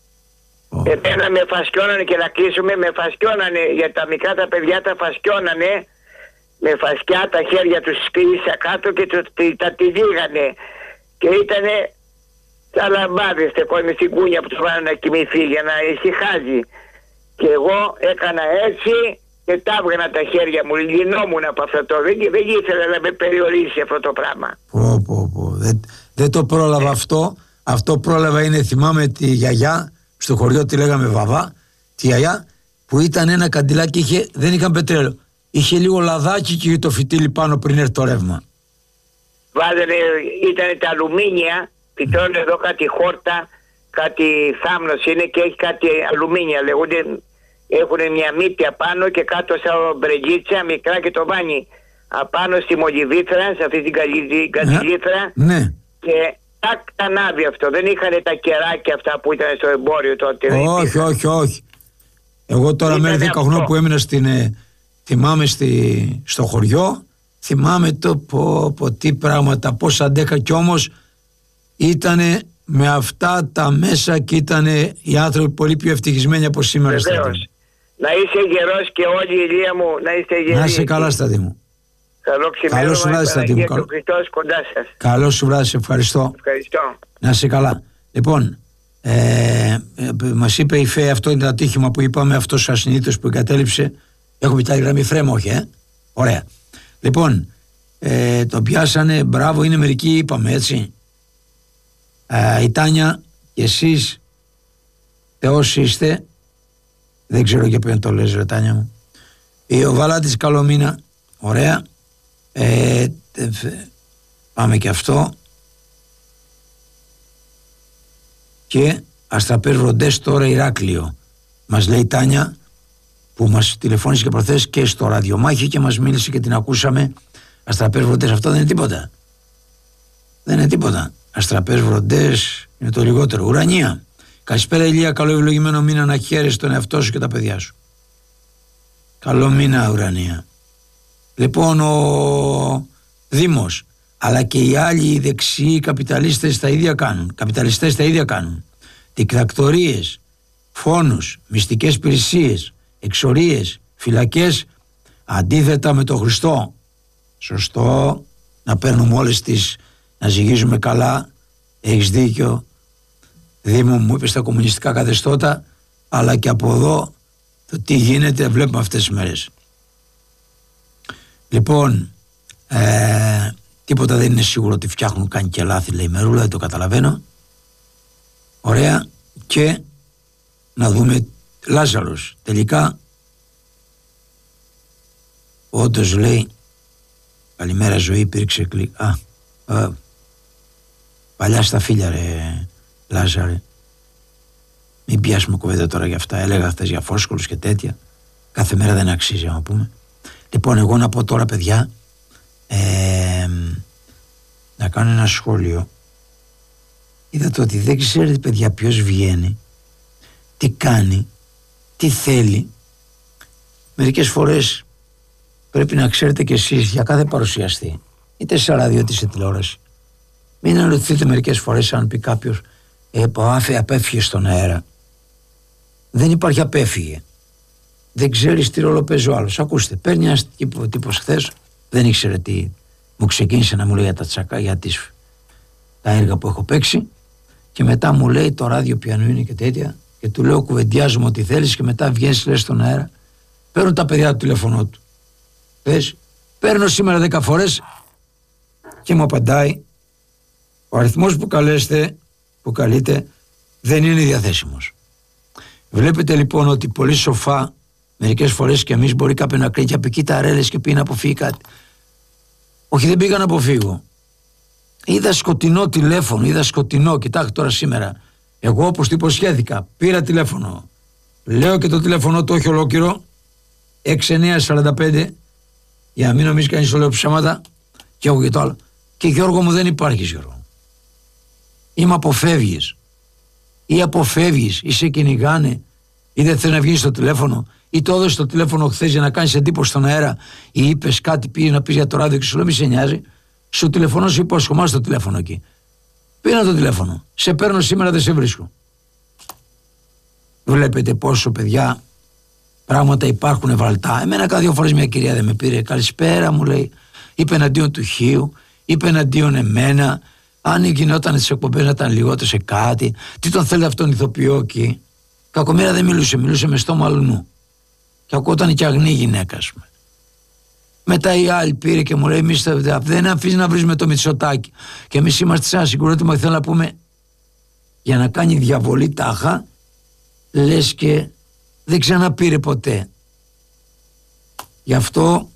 Εμένα με φασκιώνανε, και να κλείσουμε, με φασκιώνανε για τα μικρά τα παιδιά, τα φασκιώνανε με φασκιά τα χέρια τους ίσα κάτω και τα τυλίγανε και ήτανε τα λαμπάδες τεκόνοι στην κούνια που τους βάλανε να κοιμηθεί για να ησυχάζει. Και εγώ έκανα έτσι και τα έβγανα τα χέρια μου, λυνόμουν από αυτό το, δεν ήθελα να με περιορίσει αυτό το πράγμα. Δεν το πρόλαβα αυτό. Αυτό πρόλαβα είναι, θυμάμαι τη γιαγιά, στο χωριό τη λέγαμε Βαβά, τη γιαγιά που ήταν ένα καντιλάκι, δεν είχαν πετρέλαιο. Είχε λίγο λαδάκι και το φυτίλι πάνω πριν έρθει το ρεύμα. Βάζανε, ήταν τα αλουμίνια, φυτρώνε εδώ κάτι χόρτα, κάτι θάμνος είναι και έχει κάτι αλουμίνια, λέγονται, έχουν μια μύτια πάνω και κάτω σαν μπρεγγίτσα μικρά και το βάνει απάνω στη μολυβήθρα, σε αυτή την καντιλήθρα. Ναι. Και τα ανάβει αυτό, δεν είχαν τα κεράκια αυτά που ήταν στο εμπόριο τότε. Όχι. Εγώ τώρα μέχρι 10 χρόνια που έμεινα θυμάμαι στο χωριό, θυμάμαι τι πράγματα, πώς αντέχα, κι όμως ήτανε με αυτά τα μέσα και ήτανε οι άνθρωποι πολύ πιο ευτυχισμένοι από σήμερα. Βεβαίως. Να είσαι γερός και όλη η ηλία μου να είστε γεροί. Να είσαι καλά, Στατη μου. Καλό ξημέρωμα, σου βράδυ, Στατη μου. Χριστός κοντά σας. Καλό σου βράδυ, σε ευχαριστώ. Ευχαριστώ. Να είσαι καλά. Λοιπόν, μας είπε η Φαία, αυτό είναι το ατύχημα που είπαμε, αυτός ο ασυνείδητος που εγκατέλειψε. Έχουμε τα γραμμή φρέμα, όχι, ωραία. Λοιπόν, το πιάσανε, μπράβο, είναι μερικοί, είπαμε, έτσι. Η Τάνια και εσείς Θεός είστε, δεν ξέρω για ποιον το λες, ρε Τάνια μου. Ο Βαλάτης Καλομήνα, ωραία. Πάμε και αυτό. Και Αστραπές Βροντές τώρα Ηράκλειο, μας λέει η Τάνια, που μας τηλεφώνησε και προχθές και στο ραδιομάχη και μας μίλησε και την ακούσαμε. Αστραπές Βροντές, αυτό δεν είναι τίποτα. Δεν είναι τίποτα. Αστραπές Βροντές είναι το λιγότερο. Ουρανία. Καλησπέρα Ηλία, καλό ευλογημένο μήνα να χαίρεσαι τον εαυτό σου και τα παιδιά σου. Καλό μήνα, Ουρανία. Λοιπόν, ο Δήμος, αλλά και οι άλλοι οι δεξιοί καπιταλιστές τα ίδια κάνουν. Δικτακτορίες, φόνους, μυστικές υπηρεσίες, εξορίες, φυλακές, αντίθετα με τον Χριστό. Σωστό, να παίρνουμε όλες τις, να ζυγίζουμε καλά, έχεις δίκιο. Δήμο μου είπε στα κομμουνιστικά καθεστώτα, αλλά και από εδώ το τι γίνεται βλέπουμε αυτές τις μέρες. Λοιπόν, τίποτα δεν είναι σίγουρο ότι φτιάχνουν κάνει και λάθη, λέει η Μερούλα, δεν το καταλαβαίνω. Ωραία. Και να δούμε Λάζαρος. Τελικά όντως λέει καλημέρα ζωή, υπήρξε παλιά στα φίλια, ρε Λάζαρε. Μην πιάσουμε κουβέντα τώρα για αυτά. Έλεγα χθες για φόσκολους και τέτοια. Κάθε μέρα δεν αξίζει να πούμε. Λοιπόν, εγώ να πω τώρα, παιδιά, να κάνω ένα σχόλιο. Είδατε ότι δεν ξέρετε, παιδιά, ποιος βγαίνει, τι κάνει, τι θέλει. Μερικές φορές πρέπει να ξέρετε κι εσείς για κάθε παρουσιαστή, είτε σε ράδιο είτε σε τηλεόραση. Μην αναρωτηθείτε μερικές φορές αν πει κάποιος απέφυγε στον αέρα. Δεν υπάρχει απέφυγε. Δεν ξέρεις τι ρόλο παίζει ο άλλος. Ακούστε, παίρνει ένας τύπος χθες, δεν ήξερε τι. Μου ξεκίνησε να μου λέει για τα τσακά, για τα έργα που έχω παίξει, και μετά μου λέει το ράδιο πιανού είναι και τέτοια, και του λέω κουβεντιάζουμε ό,τι θέλεις, και μετά βγαίνεις, λες στον αέρα. Παίρνω τα παιδιά του τηλέφωνο του. Θες, παίρνω σήμερα 10 φορές και μου απαντάει ο αριθμός που καλείτε δεν είναι διαθέσιμος. Βλέπετε λοιπόν ότι πολύ σοφά μερικές φορές και εμείς μπορεί κάποιον να κρίνει και από εκεί τα ρέλες και πει να αποφύγει κάτι. Όχι, δεν πήγα να αποφύγω. Είδα σκοτεινό τηλέφωνο, κοιτάξτε τώρα σήμερα. Εγώ όπως το υποσχέθηκα, πήρα τηλέφωνο. Λέω και το τηλέφωνο το όχι ολόκληρο, 6945, για να μην νομίζει κανείς το λέω ψέματα, και έχω και το άλλο. Και Γιώργο μου δεν υπάρχεις, Γιώργο. Ή με αποφεύγεις, ή αποφεύγεις, ή σε κυνηγάνε, ή δεν θέλει να βγει στο τηλέφωνο, ή το έδωσε το τηλέφωνο χθες για να κάνεις εντύπωση στον αέρα, ή είπες κάτι, πήγε να πεις για το ράδιο και σου λέω μη σε νοιάζει, σου τηλεφωνώ, σου υπόσχομαι το τηλέφωνο εκεί. Πήρα το τηλέφωνο, σε παίρνω σήμερα, δεν σε βρίσκω. Βλέπετε πόσο, παιδιά, πράγματα υπάρχουν βαλτά. Εμένα κάθε 2 φορές μια κυρία δεν με πήρε. Καλησπέρα, μου λέει. Είπε εναντίον του Χίου, είπε εναντίον εμένα. Αν γινόταν τις εκπομπές να ήταν λιγότερο σε κάτι. Τι τον θέλει αυτόν ηθοποιό εκεί. Κακομοίρα δεν μιλούσε με στόμα αλουνού. Και ακούγονταν και αγνή γυναίκα, ας πούμε. Μετά η άλλη πήρε και μου λέει: εμείς δεν αφήσει να βρεις με το Μητσοτάκη. Και εμείς είμαστε σε ένα συγκρότημα και θέλω να πούμε, για να κάνει διαβολή τάχα, λες και δεν ξαναπήρε ποτέ. Γι' αυτό,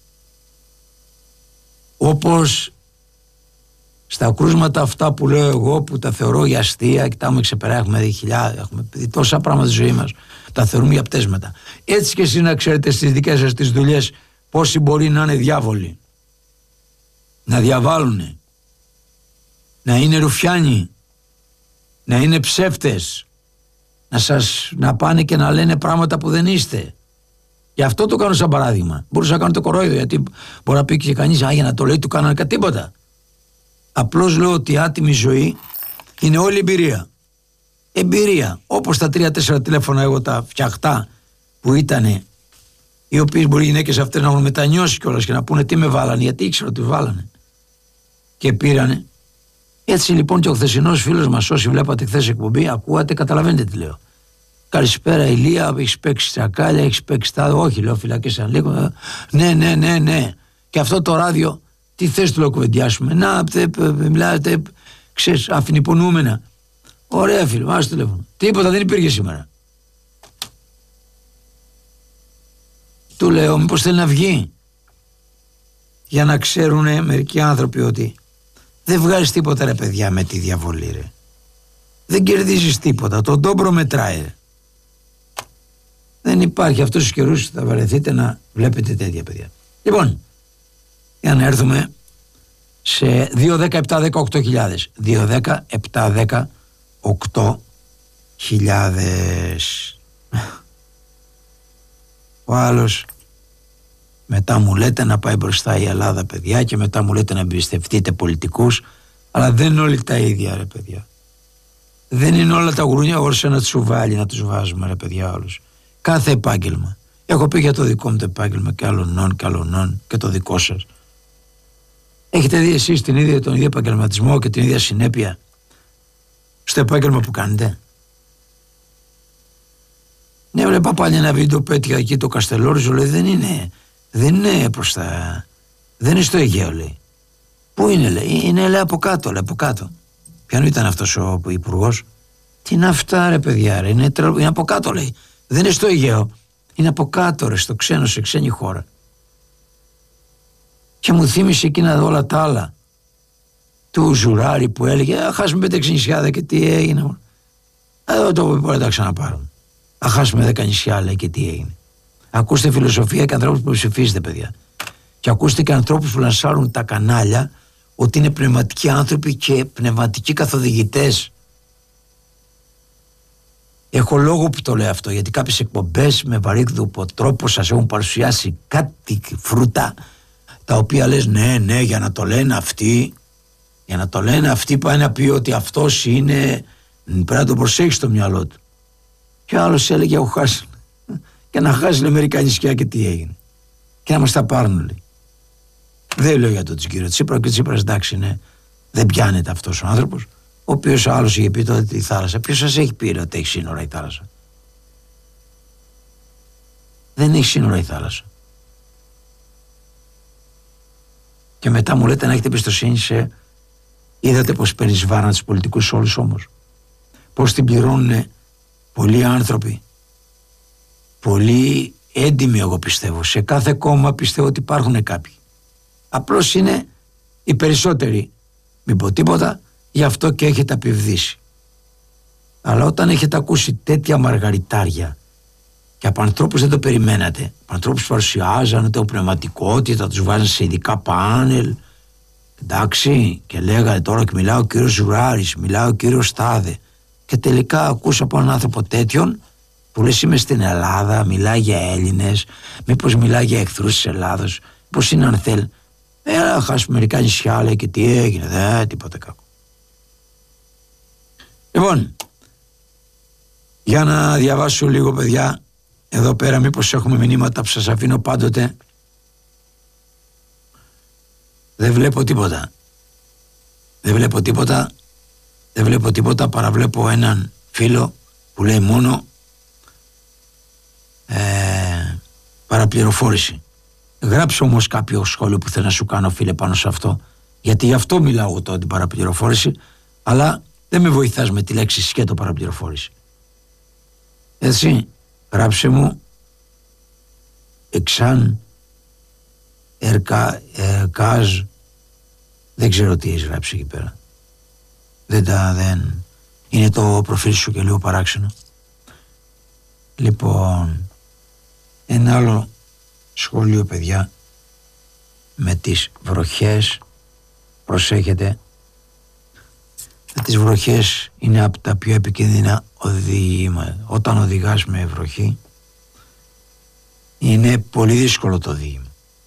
όπως στα κρούσματα αυτά που λέω εγώ, που τα θεωρώ για αστεία και τα έχουμε ξεπεράσει, έχουμε δει χιλιάδες, έχουμε δει τόσα πράγματα στη ζωή μας, τα θεωρούμε για πτέσματα. Έτσι και εσείς να ξέρετε στις δικές σας τις δουλειές πόσοι μπορεί να είναι διάβολοι, να διαβάluνε, να είναι ρουφιάνοι, να είναι ψεύτες, να πάνε και να λένε πράγματα που δεν είστε. Γι' αυτό το κάνω σαν παράδειγμα. Μπορούσα να κάνω το κορόιδο, γιατί μπορεί να πει και κανείς, για να το λέει, του κάνανε κάτι τίποτα. Απλώς λέω ότι η άτιμη ζωή είναι όλη εμπειρία. Εμπειρία. Όπως τα 3-4 τηλέφωνα εγώ τα φτιαχτά που ήτανε, οι οποίες μπορεί οι γυναίκες αυτές να έχουν μετανιώσει κιόλας και να πούνε τι με βάλανε, γιατί ήξερα ότι βάλανε. Και πήρανε. Έτσι λοιπόν και ο χθεσινός φίλος μας, όσοι βλέπατε χθες εκπομπή, ακούγατε, καταλαβαίνετε τι λέω. Καλησπέρα Ηλία, έχεις παίξει τσακάλια, έχεις παίξει τα. Όχι, λέω, φυλακίσαν λίγο. Ναι. Και αυτό το ράδιο, τι θες του λέω κουβεντιάσουμε. Να, μιλάτε, ξέρεις, αφινιπονούμενα. Ωραία φίλε, βάζω το τηλέφωνο. Τίποτα δεν υπήρχε σήμερα. Του λέω, μήπως θέλει να βγει. Για να ξέρουν μερικοί άνθρωποι ότι δεν βγάζεις τίποτα, ρε παιδιά, με τη διαβολή, ρε. Δεν κερδίζεις τίποτα, το ντόμπρο μετράει, ρε. Δεν υπάρχει αυτούς τους καιρούς που θα βαρεθείτε να βλέπετε τέτοια, παιδιά. Λοιπόν, για να έρθουμε σε 2-10-7-10-8.000. 2-10-7-10-8.000. Ο άλλος, μετά μου λέτε να πάει μπροστά η Ελλάδα, παιδιά, και μετά μου λέτε να εμπιστευτείτε πολιτικούς, αλλά δεν είναι όλοι τα ίδια, ρε παιδιά. Δεν είναι όλα τα γουρούνια όρσε ένα τσουβάλι να τους βάζουμε, ρε παιδιά, όλους. Κάθε επάγγελμα. Έχω πει για το δικό μου το επάγγελμα και άλλων και το δικό σας. Έχετε δει εσείς τον ίδιο επαγγελματισμό και την ίδια συνέπεια στο επάγγελμα που κάνετε? Ναι, βλέπα πάλι ένα βίντεο, πέτυχα εκεί το Καστελόριζο, λέει δεν είναι προς τα... δεν είναι στο Αιγαίο, λέει. Πού είναι, λέει? Είναι, λέει, από κάτω, λέει, από κάτω. Ποιανού ήταν αυτός ο υπουργός? Τι είναι αυτά, ρε παιδιά, ρε, είναι από κάτω, λέει. Δεν είναι στο Αιγαίο, είναι από κάτω, ρε, στο ξένο, σε ξένη χώρα. Και μου θύμισε εκείνα όλα τα άλλα του Ζουράρη που έλεγε χάσουμε 5-6 νησιά, και τι έγινε? Εδώ το μπορεί να τα ξαναπάρουμε. Χάσουμε 10 νησιά, λέει, και τι έγινε? Ακούστε φιλοσοφία και ανθρώπους που ψηφίζετε, παιδιά. Και ακούστε και ανθρώπους που λανσάρουν τα κανάλια ότι είναι πνευματικοί άνθρωποι και πνευματικοί καθοδηγητές. Έχω λόγο που το λέω αυτό, γιατί κάποιες εκπομπές με βαρύγδουπο τρόπο σας έχουν παρουσιάσει κάτι φρούτα, τα οποία λες ναι, για να το λένε αυτοί, πάει να πει ότι αυτός είναι, πρέπει να τον προσέχει στο μυαλό του. Και ο άλλος έλεγε έχω χάσει. Και να χάσει, λέει, μερικά νησιά, και τι έγινε? Και να μας τα πάρουν, λέει. Δεν λέω για τον κύριο Τσίπρα, και Τσίπρας, εντάξει, ναι, δεν πιάνεται αυτός ο άνθρωπος, ο οποίος ο άλλος είχε πει τότε τη θάλασσα. Ποιος σας έχει πει ότι έχει σύνορα η θάλασσα? Δεν έχει σύνορα η θάλασσα. Και μετά μου λέτε να έχετε εμπιστοσύνη σε... Είδατε πως παίρνει βάρα τους πολιτικούς όλους όμως? Πως την πληρώνουν πολλοί άνθρωποι, πολύ έντιμοι, εγώ πιστεύω. Σε κάθε κόμμα πιστεύω ότι υπάρχουν κάποιοι. Απλώς είναι οι περισσότεροι, μην πω τίποτα, γι' αυτό και έχετε απειβδίσει. Αλλά όταν έχετε ακούσει τέτοια μαργαριτάρια και από ανθρώπους δεν το περιμένατε, από ανθρώπους που παρουσιάζανε το πνευματικότητα, τους βάζανε σε ειδικά πάνελ, εντάξει, και λέγανε τώρα και μιλάω ο κύριος Ζουράρης, μιλάω ο κύριος Στάδε, και τελικά ακούσα από έναν άνθρωπο τέτοιον που λες είμαι στην Ελλάδα, μιλάει για Έλληνες, μήπως μιλάει για εχθρούς της Ελλάδος, πώς είναι αν θέλει, χάσουμε μερικά νησιά, λέει, και τι έγινε? Τίποτα κακό. Λοιπόν, Για να διαβάσω λίγο, παιδιά, εδώ πέρα, μήπως έχουμε μηνύματα που σας αφήνω πάντοτε. Δεν βλέπω τίποτα. Δεν βλέπω τίποτα, παραβλέπω έναν φίλο που λέει μόνο παραπληροφόρηση. Γράψε όμως κάποιο σχόλιο που θέλω να σου κάνω, φίλε, πάνω σε αυτό, γιατί γι' αυτό μιλάω εγώ τώρα, την παραπληροφόρηση, αλλά δεν με βοηθάς με τη λέξη σκέτο παραπληροφόρηση. Έτσι, γράψε μου εξάν ερκάζ, δεν ξέρω τι έχεις γράψει εκεί πέρα. Δεν είναι το προφίλ σου και λίγο παράξενο. Λοιπόν, ένα άλλο σχόλιο, παιδιά, με τις βροχές. Προσέχετε, με τις βροχές είναι από τα πιο επικίνδυνα οδήγημα. Όταν οδηγάς με βροχή είναι πολύ δύσκολο το οδήγημα.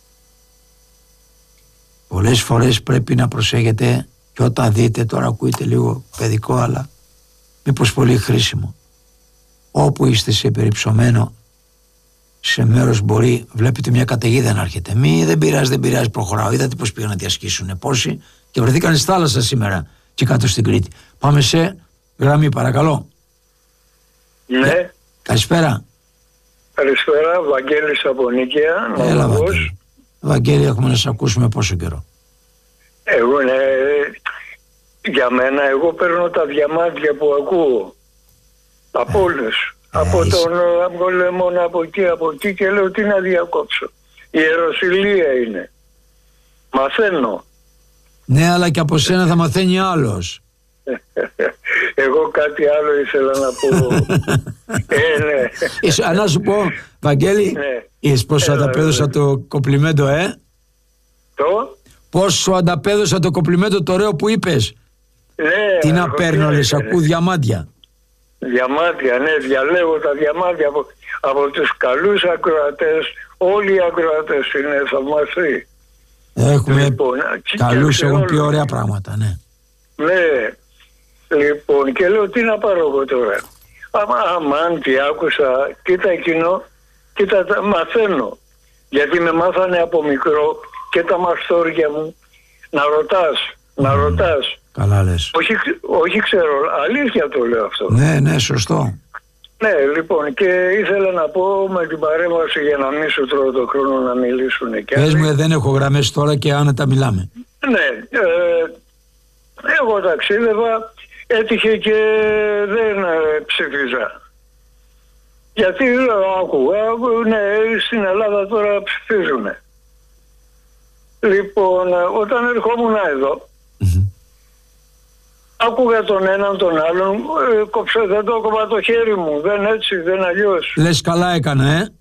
Πολλές φορές πρέπει να προσέχετε, και όταν δείτε, τώρα ακούγεται λίγο παιδικό, αλλά μήπως πολύ χρήσιμο, όπου είστε σε περιψωμένο σε μέρος, μπορεί, βλέπετε μια καταιγίδα να έρχεται, δεν πειράζει, προχωράω. Είδατε πως πήγαν να διασκήσουν πόσοι και βρεθήκαν στη θάλασσα σήμερα και κάτω στην Κρήτη. Πάμε σε γραμμή, παρακαλώ. Ναι. Καλησπέρα. Καλησπέρα, Βαγγέλης από Νίκαια. Έλα, Βαγγέλη. Βαγγέλη, έχουμε να σε ακούσουμε πόσο καιρό. Εγώ, για μένα, εγώ παίρνω τα διαμάντια που ακούω. Από όλους. Από τον Αυγολεμόνα, από εκεί και λέω τι να διακόψω. Η Ιεροσυλία είναι. Μαθαίνω. Ναι, αλλά και από σένα θα μαθαίνει άλλος. Εγώ κάτι άλλο ήθελα να πω. Ναι. Να σου πω, Βαγγέλη, είδες πόσο ανταπέδωσα το κομπλιμέντο, Το? Πόσο ανταπέδωσα το κομπλιμέντο το ωραίο που είπες. Ναι. Τι να παίρνω, λες, ακούω διαμάντια. Διαμάντια, ναι, διαλέγω τα διαμάντια από τους καλούς ακροατές. Όλοι οι ακροατές είναι θαυμαστοί. Έχουμε λοιπόν, καλούς, έχουν πει ωραία πράγματα, ναι. Ναι, λοιπόν, και λέω τι να πάρω εγώ τώρα. Αμάν, τι άκουσα, κοίτα εκείνο, κοίτα, μαθαίνω. Γιατί με μάθανε από μικρό και τα μαστόρια μου να ρωτάς. Καλά λες. Όχι ξέρω, αλήθεια το λέω αυτό. Ναι, σωστό. Ναι, λοιπόν, και ήθελα να πω με την παρέμβαση, για να μην σου τρώω το χρόνο να μιλήσουν και πες μου, δεν έχω γραμμές τώρα και άνετα μιλάμε. Ναι, εγώ ταξίδευα, έτυχε και δεν ψηφίζα. Γιατί άκουγα, ναι, στην Ελλάδα τώρα ψηφίζουνε. Λοιπόν, όταν ερχόμουν εδώ, άκουγα τον έναν τον άλλον, δεν το κόβα το χέρι μου, δεν έτσι, δεν αλλιώς. Λες καλά έκανα,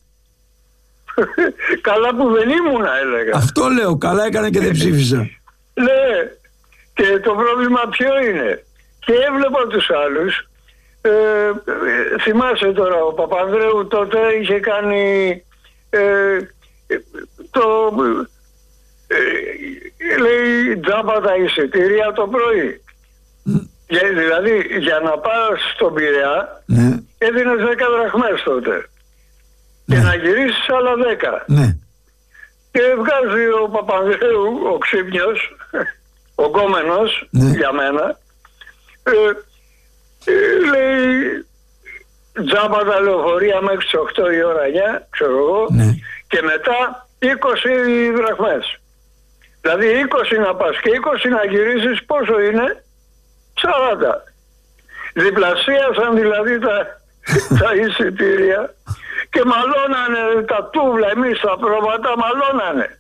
Καλά που δεν ήμουνα, έλεγα. Αυτό λέω, καλά έκανα και δεν ψήφισα. Ναι, και το πρόβλημα ποιο είναι. Και έβλεπα τους άλλους, θυμάσαι τώρα, ο Παπανδρέου τότε είχε κάνει λέει τζάμπα τα εισιτήρια το πρωί. Δηλαδή για να πας στον Πειραιά έδινες 10 δραχμές τότε. Και να γυρίσεις άλλα 10. Ναι. Και βγάζει ο Παπανδρέου, ο ξύπνιος, ο γκόμενος, για μένα, λέει τζάμπα τα λεωφορεία μέχρι τις 8 η ώρα 9, ξέρω εγώ, και μετά 20 δραχμές. Δηλαδή 20 να πας και 20 να γυρίσεις, πόσο είναι? 40. Διπλασίασαν δηλαδή τα εισιτήρια και μαλώνανε τα τούβλα, εμείς τα πρόβατα μαλώνανε.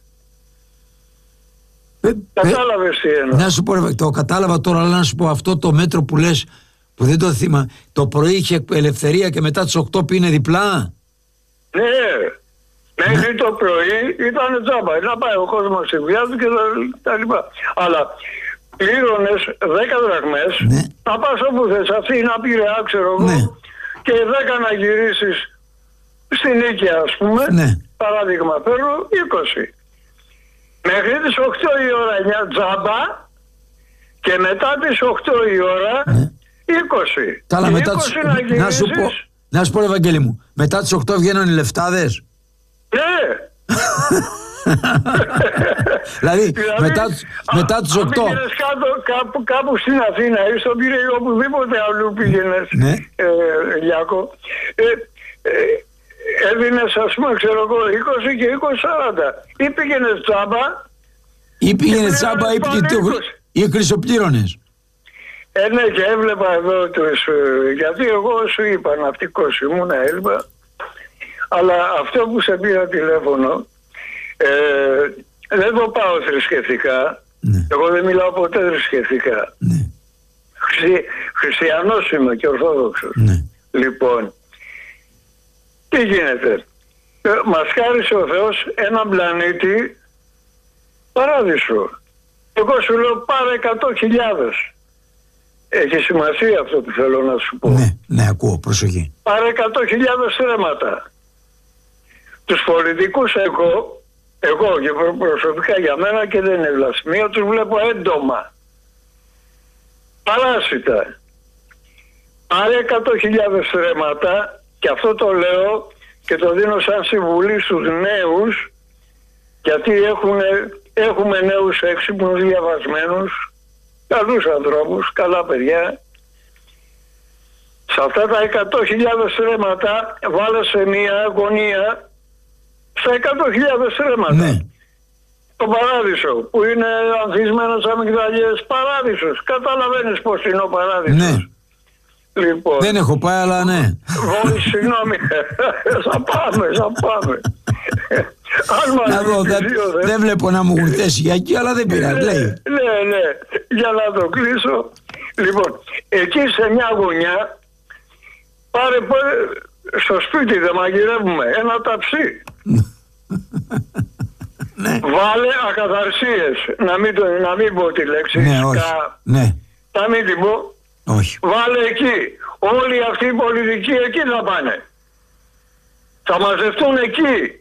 Κατάλαβες τι εννοώ? Να σου πω, το κατάλαβα τώρα, αλλά να σου πω αυτό το μέτρο που λες, που δεν το θυμάμαι, το πρωί είχε ελευθερία και μετά τις 8 πήγαινε διπλά. Ναι, μέχρι το πρωί ήταν τζάμπα, να πάει ο κόσμος στη δουλειά του και τα λοιπά. Αλλά πλήρωνες 10 δραχμές, να πας όπου θες, αυτή να Πειραιά, ξέρω εγώ, και 10 να γυρίσεις στην Νίκαια, ας πούμε, παράδειγμα παίρνω 20. Μέχρι τις 8 η ώρα 9 τζάμπα και μετά τις 8 η ώρα 20. Καλά, και μετά 20 να γυρίσεις, Να σου πω, Ευαγγέλη μου, μετά τις 8 βγαίνουν οι λεφτάδες. Ναι. Δηλαδή μετά τους 8. Αν πήγαινες κάπου στην Αθήνα ή στον Πειραιά, οπουδήποτε αλλού πήγαινες, Ναι. Λιάκο, έδινες, ας πούμε, ξέρω εγώ, 20 και 20-40. Ή πήγαινες τσάμπα, Ή πήγαινε τσάμπα ή χρυσοπλήρωνες. ναι, και έβλεπα εδώ τους, γιατί εγώ σου είπα, ναυτικός ήμουνα, έλειπα, αλλά αυτό που σε πήρα τηλέφωνο, δεν το πάω θρησκευτικά. Ναι. Εγώ δεν μιλάω ποτέ θρησκευτικά. Ναι. Χριστιανός είμαι και Ορθόδοξος. Ναι. Λοιπόν, τι γίνεται? Μας χάρισε ο Θεός έναν πλανήτη παράδεισο. Εγώ σου λέω πάρε 100.000. Έχει σημασία αυτό που θέλω να σου πω. Ναι, ναι, ακούω, προσοχή. Πάρε 100.000 στρέμματα. Τους πολιτικούς εγώ και προσωπικά για μένα, και δεν είναι βλασφημία, τους βλέπω έντομα. Παράσιτα. Πάρε 100.000 στρέμματα, και αυτό το λέω και το δίνω σαν συμβουλή στους νέους, γιατί έχουμε νέους έξυπνους, διαβασμένους, καλούς ανθρώπους, καλά παιδιά. Σε αυτά τα 100.000 στρέμματα βάλε σε μια γωνία στα 100.000 στρέμματα. Ναι. Το παράδεισο που είναι ανθισμένος αμυγδαλιές, παράδεισος. Καταλαβαίνεις πως είναι ο παράδεισος. Ναι. Λοιπόν, Δεν έχω πάει, αλλά ναι. Συγγνώμη. Θα πάμε. Να δω, δεν βλέπω να μου έχουν θέσει για εκεί, αλλά δεν πειράζει, λέει. Ναι, για να το κλείσω. Λοιπόν, εκεί σε μια γωνιά, πάρε στο σπίτι, δεν μαγειρεύουμε, ένα ταψί. Ναι. Βάλε ακαθαρσίες, να μην πω τη λέξη. Ναι, όχι. Ναι. Να μην την πω. Όχι. Βάλε εκεί. Όλοι αυτοί οι πολιτικοί εκεί θα πάνε. Θα μαζευτούν εκεί.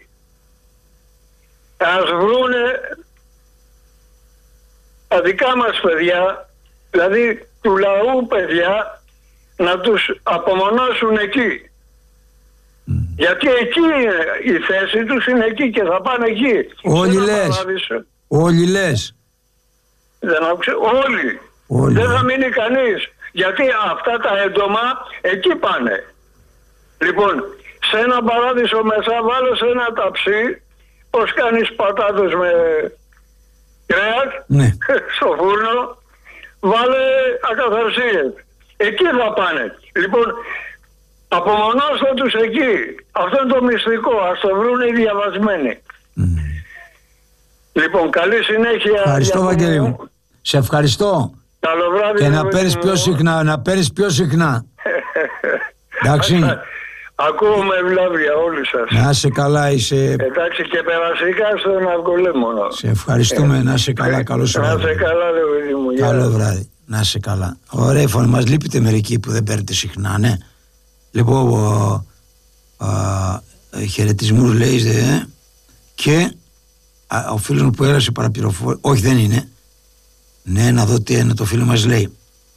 Ας βρούνε τα δικά μας παιδιά, δηλαδή του λαού παιδιά, να τους απομονώσουν εκεί. Γιατί εκεί είναι, η θέση τους είναι εκεί και θα πάνε εκεί. Όλοι λες. Δεν άκουσε, όλοι. Δεν θα μείνει κανείς. Γιατί αυτά τα έντομα εκεί πάνε. Λοιπόν, σε ένα παράδεισο μέσα βάλε σε ένα ταψί, πως κάνεις πατάτες με κρέας, ναι. στο φούρνο, βάλε ακαθαρσίες. Εκεί θα πάνε. Λοιπόν, απομονώστε τους εκεί. Αυτό είναι το μυστικό. Ας το βρουν οι διαβασμένοι. Λοιπόν, καλή συνέχεια. Ευχαριστώ, Βαγγέλη μου. Σε ευχαριστώ. Καλό βράδυ. Και να παίρνεις πιο συχνά. Εντάξει. Ακούω με ευλάβεια όλοι σας. Να είσαι καλά, είσαι. Εντάξει, και περασικά στον Αυγολέμονο. Σε ευχαριστούμε, να είσαι καλά. Καλώς βράδυ. Να είσαι καλά, ρε παιδί μου. Καλό βράδυ. Να είσαι καλά. Ωραία, φωνή, μας λείπετε μερικοί που δεν παίρνετε συχνά, ναι. Λοιπόν, χαιρετισμούς λέει, και ο φίλος μου που έγραψε παραπληροφόρηση, όχι δεν είναι, ναι, να δω τι είναι το φίλο μας λέει.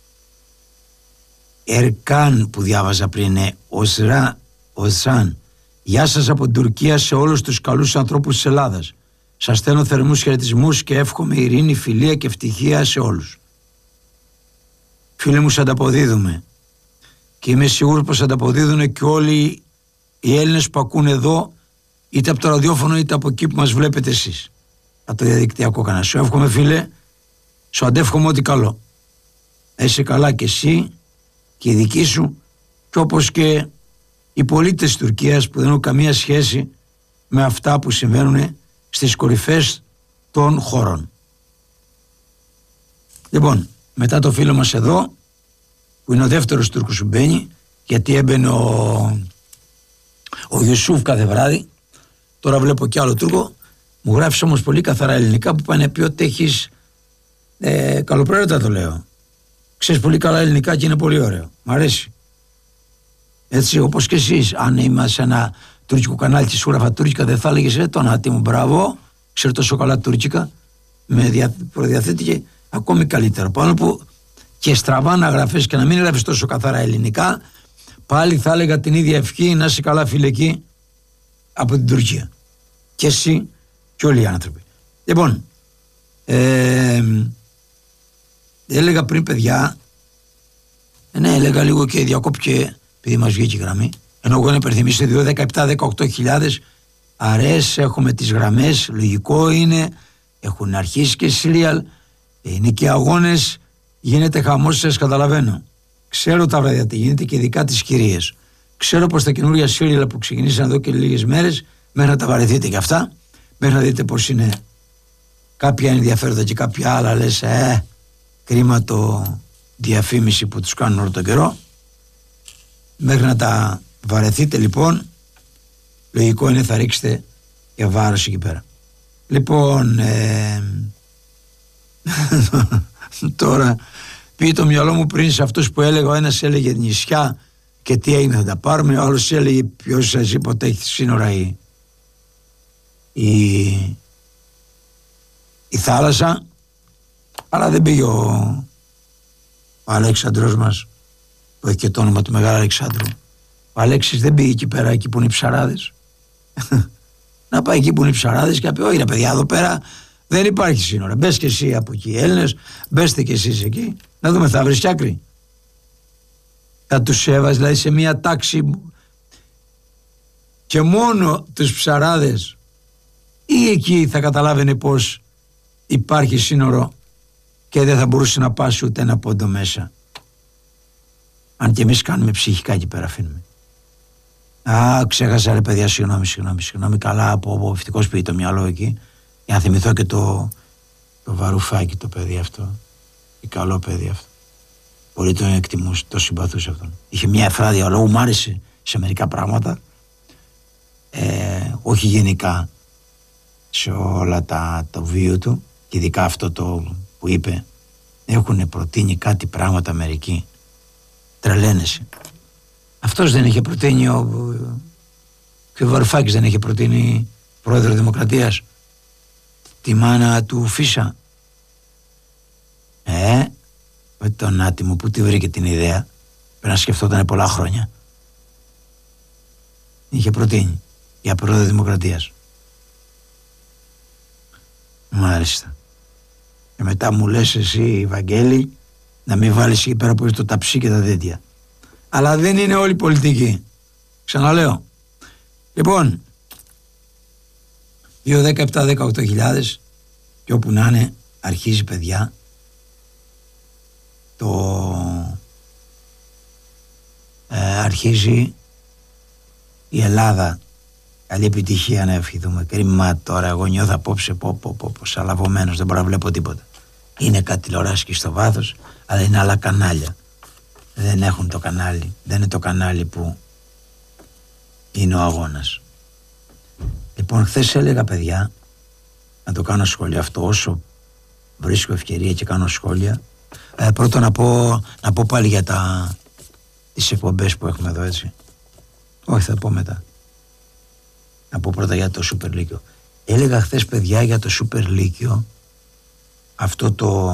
Ερκάν που διάβαζα πριν, Οσράν, γεια σας από την Τουρκία σε όλους τους καλούς ανθρώπους της Ελλάδας. Σας στέλνω θερμούς χαιρετισμούς και εύχομαι ειρήνη, φιλία και ευτυχία σε όλους. Φίλοι μου, σε ανταποδίδουμε. Και είμαι σίγουρος πως ανταποδίδουν και όλοι οι Έλληνες που ακούνε εδώ, είτε από το ραδιόφωνο είτε από εκεί που μας βλέπετε εσείς, από το διαδικτυακό κανάλι. Σου εύχομαι, φίλε, σου αντεύχομαι ό,τι καλό. Είσαι καλά και εσύ και οι δικοί σου, και όπως και οι πολίτες της Τουρκίας που δεν έχουν καμία σχέση με αυτά που συμβαίνουν στις κορυφές των χωρών. Λοιπόν, μετά το φίλο μας εδώ, που είναι ο δεύτερος Τούρκος που μπαίνει, γιατί έμπαινε ο Ιουσούφ κάθε βράδυ, τώρα βλέπω κι άλλο Τούρκο, μου γράφεις όμως πολύ καθαρά ελληνικά που πάνε πει ότι έχεις, καλοπροαίρετα το λέω, ξέρεις πολύ καλά ελληνικά και είναι πολύ ωραίο, μ' αρέσει. Έτσι, όπως και εσείς, αν είμαστε σε ένα τουρκικό κανάλι και σου γράφα τουρκικά, δεν θα έλεγες το Νάτι μου, μπράβο, ξέρω τόσο καλά τουρκικά, με προδιαθέτει και ακόμη καλύτερο. Πάνω που και στραβά να γραφές και να μην γράφεις τόσο καθαρά ελληνικά, πάλι θα έλεγα την ίδια ευχή, να είσαι καλά φιλική, από την Τουρκία. Και εσύ και όλοι οι άνθρωποι. Λοιπόν, έλεγα πριν, παιδιά, ναι, έλεγα λίγο και διακόπηκε, επειδή μας βγήκε η γραμμή, ενώ εγώ να υπενθυμίσω 2-17-18 αρές, έχουμε τις γραμμές, λογικό είναι, έχουν αρχίσει και σύριαλ, είναι και αγώνες, γίνεται χαμός, σας καταλαβαίνω. Ξέρω τα βράδια τι γίνεται και ειδικά τις κυρίες. Ξέρω πως τα καινούργια σύριαλ που ξεκινήσαν εδώ και λίγες μέρες, μέχρι να τα βαρεθείτε και αυτά, μέχρι να δείτε πως είναι κάποια ενδιαφέροντα και κάποια άλλα, λες κρίμα το διαφήμιση που τους κάνουν όλο τον καιρό. Μέχρι να τα βαρεθείτε λοιπόν, λογικό είναι θα ρίξετε για βάρος εκεί πέρα. Λοιπόν, τώρα πήγε το μυαλό μου πριν σε αυτούς που έλεγα, ο ένας έλεγε νησιά και τι έγινε θα τα πάρουμε, ο άλλος έλεγε ποιος σας είπε ότι έχει σύνορα η θάλασσα, αλλά δεν πήγε ο Αλέξανδρος μας που έχει και το όνομα του Μεγάλου Αλεξάνδρου. Ο Αλέξης δεν πήγε εκεί πέρα, εκεί που είναι οι ψαράδες. Να πάει εκεί που είναι οι ψαράδες και να πει όχι ρε παιδιά, εδώ πέρα δεν υπάρχει σύνορα, μπες και εσύ από εκεί, Έλληνες, μπέστε και εσείς εκεί, να δούμε θα βρεις άκρη. Θα τους έβαζε δηλαδή σε μια τάξη και μόνο τους ψαράδες, ή εκεί θα καταλάβαινε πως υπάρχει σύνορο και δεν θα μπορούσε να πάσει ούτε ένα πόντο μέσα. Αν και εμείς κάνουμε ψυχικά εκεί πέρα, αφήνουμε. Ξέχασα ρε παιδιά, συγγνώμη, καλά, από ευτυχώς πήγε το μυαλό εκεί, για να θυμηθώ και το Βαρουφάκι, το παιδί αυτό, και καλό παιδί αυτό. Πολύ τον εκτιμούσε, το συμπαθούσε αυτόν. Είχε μια εφράδια λόγου, μου άρεσε σε μερικά πράγματα, όχι γενικά σε όλα το βίο του, και ειδικά αυτό το που είπε, έχουν προτείνει κάτι πράγματα μερικοί, τρελαίνεσαι. Αυτός δεν είχε προτείνει και ο Βαρουφάκης δεν είχε προτείνει πρόεδρο Δημοκρατίας τη μάνα του Φίσα. Με τον άτιμο που τη βρήκε την ιδέα, πρέπει να σκεφτόταν πολλά χρόνια. Είχε προτείνει για πρόεδρο Δημοκρατίας. Μάλιστα. Και μετά μου λες εσύ, Βαγγέλη, να μην βάλεις εκεί πέρα που είναι το ταψί και τα τέτοια. Αλλά δεν είναι όλοι πολιτικοί. Ξαναλέω. Λοιπόν, 2-17-18 και όπου να είναι, αρχίζει παιδιά αρχίζει η Ελλάδα. Καλή επιτυχία να ευχηθούμε. Κρίμα τώρα, εγώ νιώθω απόψε σαλαβωμένος, δεν μπορώ να βλέπω τίποτα. Είναι κάτι τηλεοράση στο βάθος, αλλά είναι άλλα κανάλια. Δεν έχουν το κανάλι, δεν είναι το κανάλι που είναι ο αγώνας. Λοιπόν, χθες έλεγα παιδιά, να το κάνω σχόλια αυτό όσο βρίσκω ευκαιρία και κάνω σχόλια. Πρώτον να πω πάλι για τις εκπομπές που έχουμε εδώ, έτσι. Όχι, θα πω μετά. Να πω πρώτα για το Super League. Έλεγα χθες παιδιά για το Super League, αυτό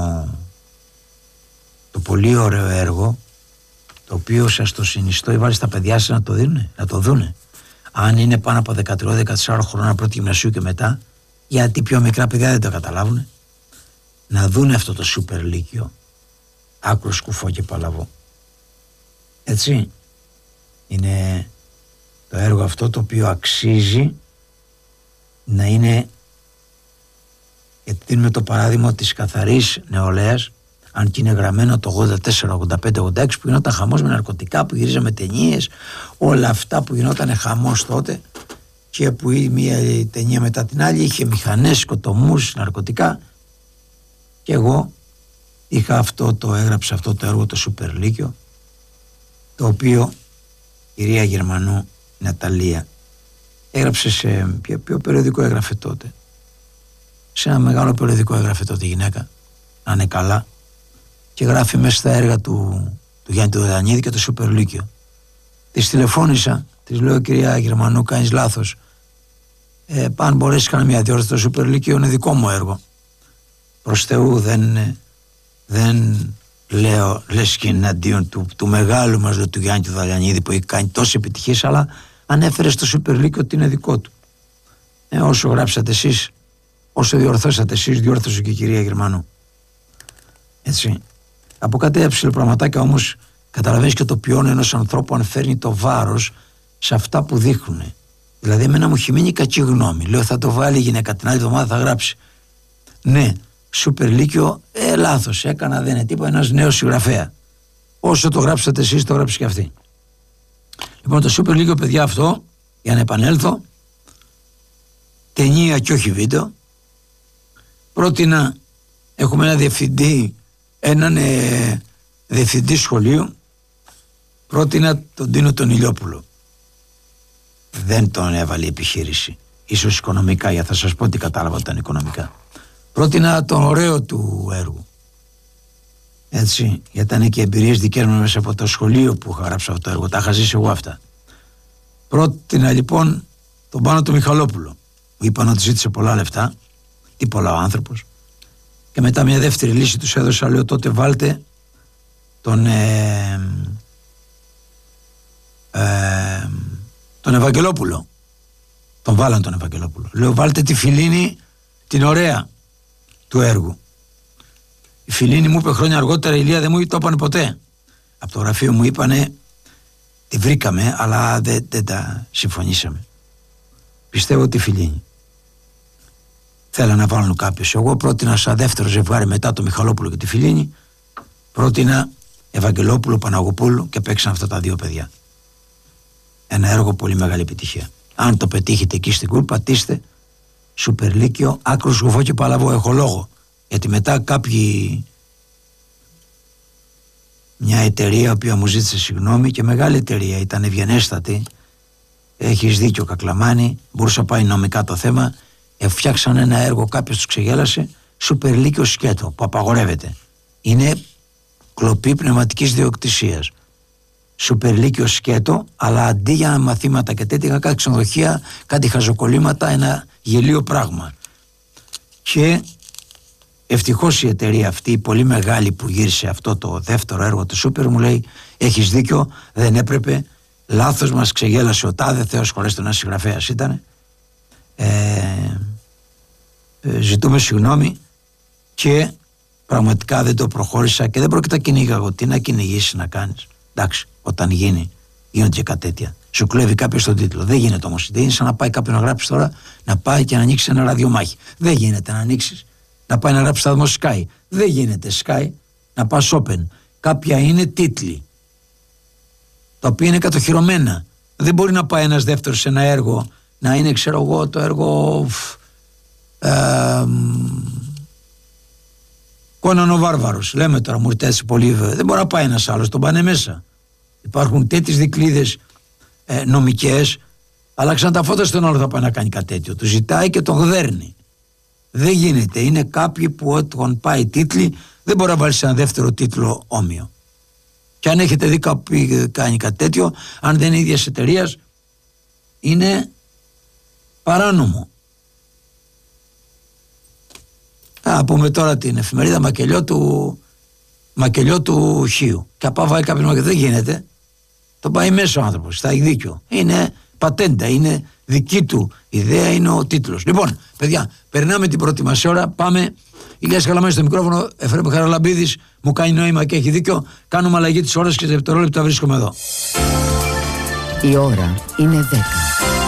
το πολύ ωραίο έργο, το οποίο σας το συνιστώ, βάλει στα παιδιά σας να το δούνε. Αν είναι πάνω από 13-14 χρόνια πρώτη γυμνασίου και μετά, γιατί πιο μικρά παιδιά δεν το καταλάβουν, να δούνε αυτό το Super League, άκρο σκουφό και παλαβό. Έτσι, είναι το έργο αυτό το οποίο αξίζει να είναι, γιατί δίνουμε το παράδειγμα της καθαρής νεολαίας, αν και είναι γραμμένο το 84, 85, 86 που γινόταν χαμός με ναρκωτικά, που γυρίζαμε ταινίες, όλα αυτά που γινόταν χαμός τότε, και που η μία ταινία μετά την άλλη είχε μηχανές, σκοτωμούς, ναρκωτικά, και εγώ έγραψα αυτό το έργο, το Super League, το οποίο η κυρία Γερμανού Ναταλία έγραψε σε ποιο περιοδικό έγραφε τότε, σε ένα μεγάλο περιοδικό έγραφε τότε η γυναίκα, να είναι καλά, και γράφει μέσα στα έργα του Γιάννη του Δανίδη και το Super League. Της τηλεφώνησα, της λέω κυρία Γερμανού, κάνεις λάθος, αν μπορέσεις να κάνει μια διόρθωση, το Super League είναι δικό μου έργο, προς Θεού δεν λέω, λες και εναντίον του μεγάλου μας, του Γιάννη του Δαλιανίδη, που έχει κάνει τόσες επιτυχίες, αλλά ανέφερε στο Super League ότι είναι δικό του. Όσο γράψατε εσείς, όσο διορθώσατε εσείς, διόρθωσε και η κυρία Γερμανού. Έτσι. Από κάτι έψιλο πραγματάκια όμως καταλαβαίνεις και το ποιόν ενός ανθρώπου αν φέρνει το βάρος σε αυτά που δείχνουν. Δηλαδή εμένα μου έχει μείνει κακή γνώμη. Λέω θα το βάλει η γυναίκα, την άλλη εβδομάδα θα γράψει. Ναι, Super Λύκειο, λάθος έκανα, δεν είναι τίποτα, ένας νέος συγγραφέα. Όσο το γράψατε εσείς το γράψει και αυτή. Λοιπόν, το Super Λύκειο, παιδιά, αυτό, για να επανέλθω, ταινία και όχι βίντεο. Πρότεινα, έχουμε έναν διευθυντή σχολείου, πρότεινα τον Τίνο τον Ηλιόπουλο. Δεν τον έβαλε η επιχείρηση, ίσως οικονομικά, για θα σας πω τι κατάλαβα όταν οικονομικά. Πρότεινα τον ωραίο του έργου, έτσι, γιατί ήταν και εμπειρίες δικές μου μέσα από το σχολείο που είχα γράψει αυτό το έργο, τα είχα ζήσει εγώ αυτά. Πρότεινα λοιπόν τον Πάνο του Μιχαλόπουλο, που είπαν ότι ζήτησε πολλά λεφτά, τι πολλά ο άνθρωπος, και μετά μια δεύτερη λύση τους έδωσα, λέω τότε βάλτε τον Ευαγγελόπουλο. Τον βάλαν τον Ευαγγελόπουλο. Λέω βάλτε τη Φιλίνη, την ωραία του έργου. Η Φιλίνη μου είπε χρόνια αργότερα, η Ηλία δεν μου το είπανε ποτέ. Από το γραφείο μου είπανε, τη βρήκαμε, αλλά δεν τα συμφωνήσαμε. Πιστεύω τη Φιλίνη. Θέλω να βάλουν κάποιος. Εγώ πρότεινα σαν δεύτερο ζευγάρι μετά το Μιχαλόπουλο και τη Φιλίνη, πρότεινα Ευαγγελόπουλο, Παναγοπούλου και παίξαν αυτά τα δύο παιδιά. Ένα έργο πολύ μεγάλη επιτυχία. Αν το πετύχετε εκεί στην Κούρ, πατήστε Super Λύκειο, άκρο σκουφό και παλαβό. Έχω λόγο. Γιατί μετά μια εταιρεία, η οποία μου ζήτησε συγγνώμη, και μεγάλη εταιρεία, ήταν ευγενέστατη. Έχεις δίκιο, Κακλαμάνη, μπορούσε να πάει νομικά το θέμα. Φτιάξαν ένα έργο, κάποιος τους ξεγέλασε, Super Λύκειο σκέτο, που απαγορεύεται. Είναι κλοπή πνευματικής διοκτησίας. Super Λύκειο σκέτο, αλλά αντί για μαθήματα και τέτοια, είχα κάτι ξενοδοχεία, κάτι χαζοκολλήματα, ένα γελίο πράγμα. Και ευτυχώς η εταιρεία αυτή, η πολύ μεγάλη που γύρισε αυτό το δεύτερο έργο του Super, μου λέει: έχεις δίκιο, δεν έπρεπε, λάθος, μας ξεγέλασε ο τάδε, Θεός χωρέστο, ένας συγγραφέας ήταν. Ζητούμε συγγνώμη και πραγματικά δεν το προχώρησα και δεν πρόκειται να κυνήγα εγώ. Τι να κυνηγήσει να κάνεις? Εντάξει, όταν γίνονται και κάτι τέτοια. Σου κλέβει κάποιος τον τίτλο. Δεν γίνεται όμως. Δεν είναι σαν να πάει κάποιον να γράψει τώρα, να πάει και να ανοίξει ένα ραδιομάχη. Δεν γίνεται να ανοίξει, να πάει να γράψει σταθμό Sky. Δεν γίνεται Sky, να πας Open. Κάποια είναι τίτλοι, τα οποία είναι κατοχυρωμένα. Δεν μπορεί να πάει ένας δεύτερος σε ένα έργο, να είναι, ξέρω εγώ, το έργο Κόναν ο Βάρβαρος. Λέμε τώρα, μου ήρθε πολύ, δεν μπορεί να πάει ένας άλλος, τον πάνε μέσα. Υπάρχουν τέτοιες δικλείδες νομικές, αλλάξαν τα φώτα στον άλλο, θα πάει να κάνει κάτι τέτοιο. Του ζητάει και τον γδέρνει. Δεν γίνεται. Είναι κάποιοι που όταν πάει τίτλοι, δεν μπορεί να βάλει ένα δεύτερο τίτλο όμοιο. Και αν έχετε δει κάποιοι κάνει κάτι τέτοιο, αν δεν είναι ίδιας εταιρείας, είναι παράνομο. Πούμε τώρα την εφημερίδα Μακελιό του Χίου. Και απά βάλει κάποιον, δεν γίνεται. Το πάει μέσα ο άνθρωπος, θα έχει δίκιο. Είναι πατέντα, είναι δική του ιδέα, είναι ο τίτλος. Λοιπόν, παιδιά, περνάμε την πρώτη μας ώρα. Πάμε. Ηλίας Καλαμάνης στο μικρόφωνο, Εφραίμ Χαραλαμπίδης, μου κάνει νόημα και έχει δίκιο. Κάνουμε αλλαγή της ώρας και σε δευτερόλεπτα βρίσκομαι εδώ. Η ώρα είναι 10.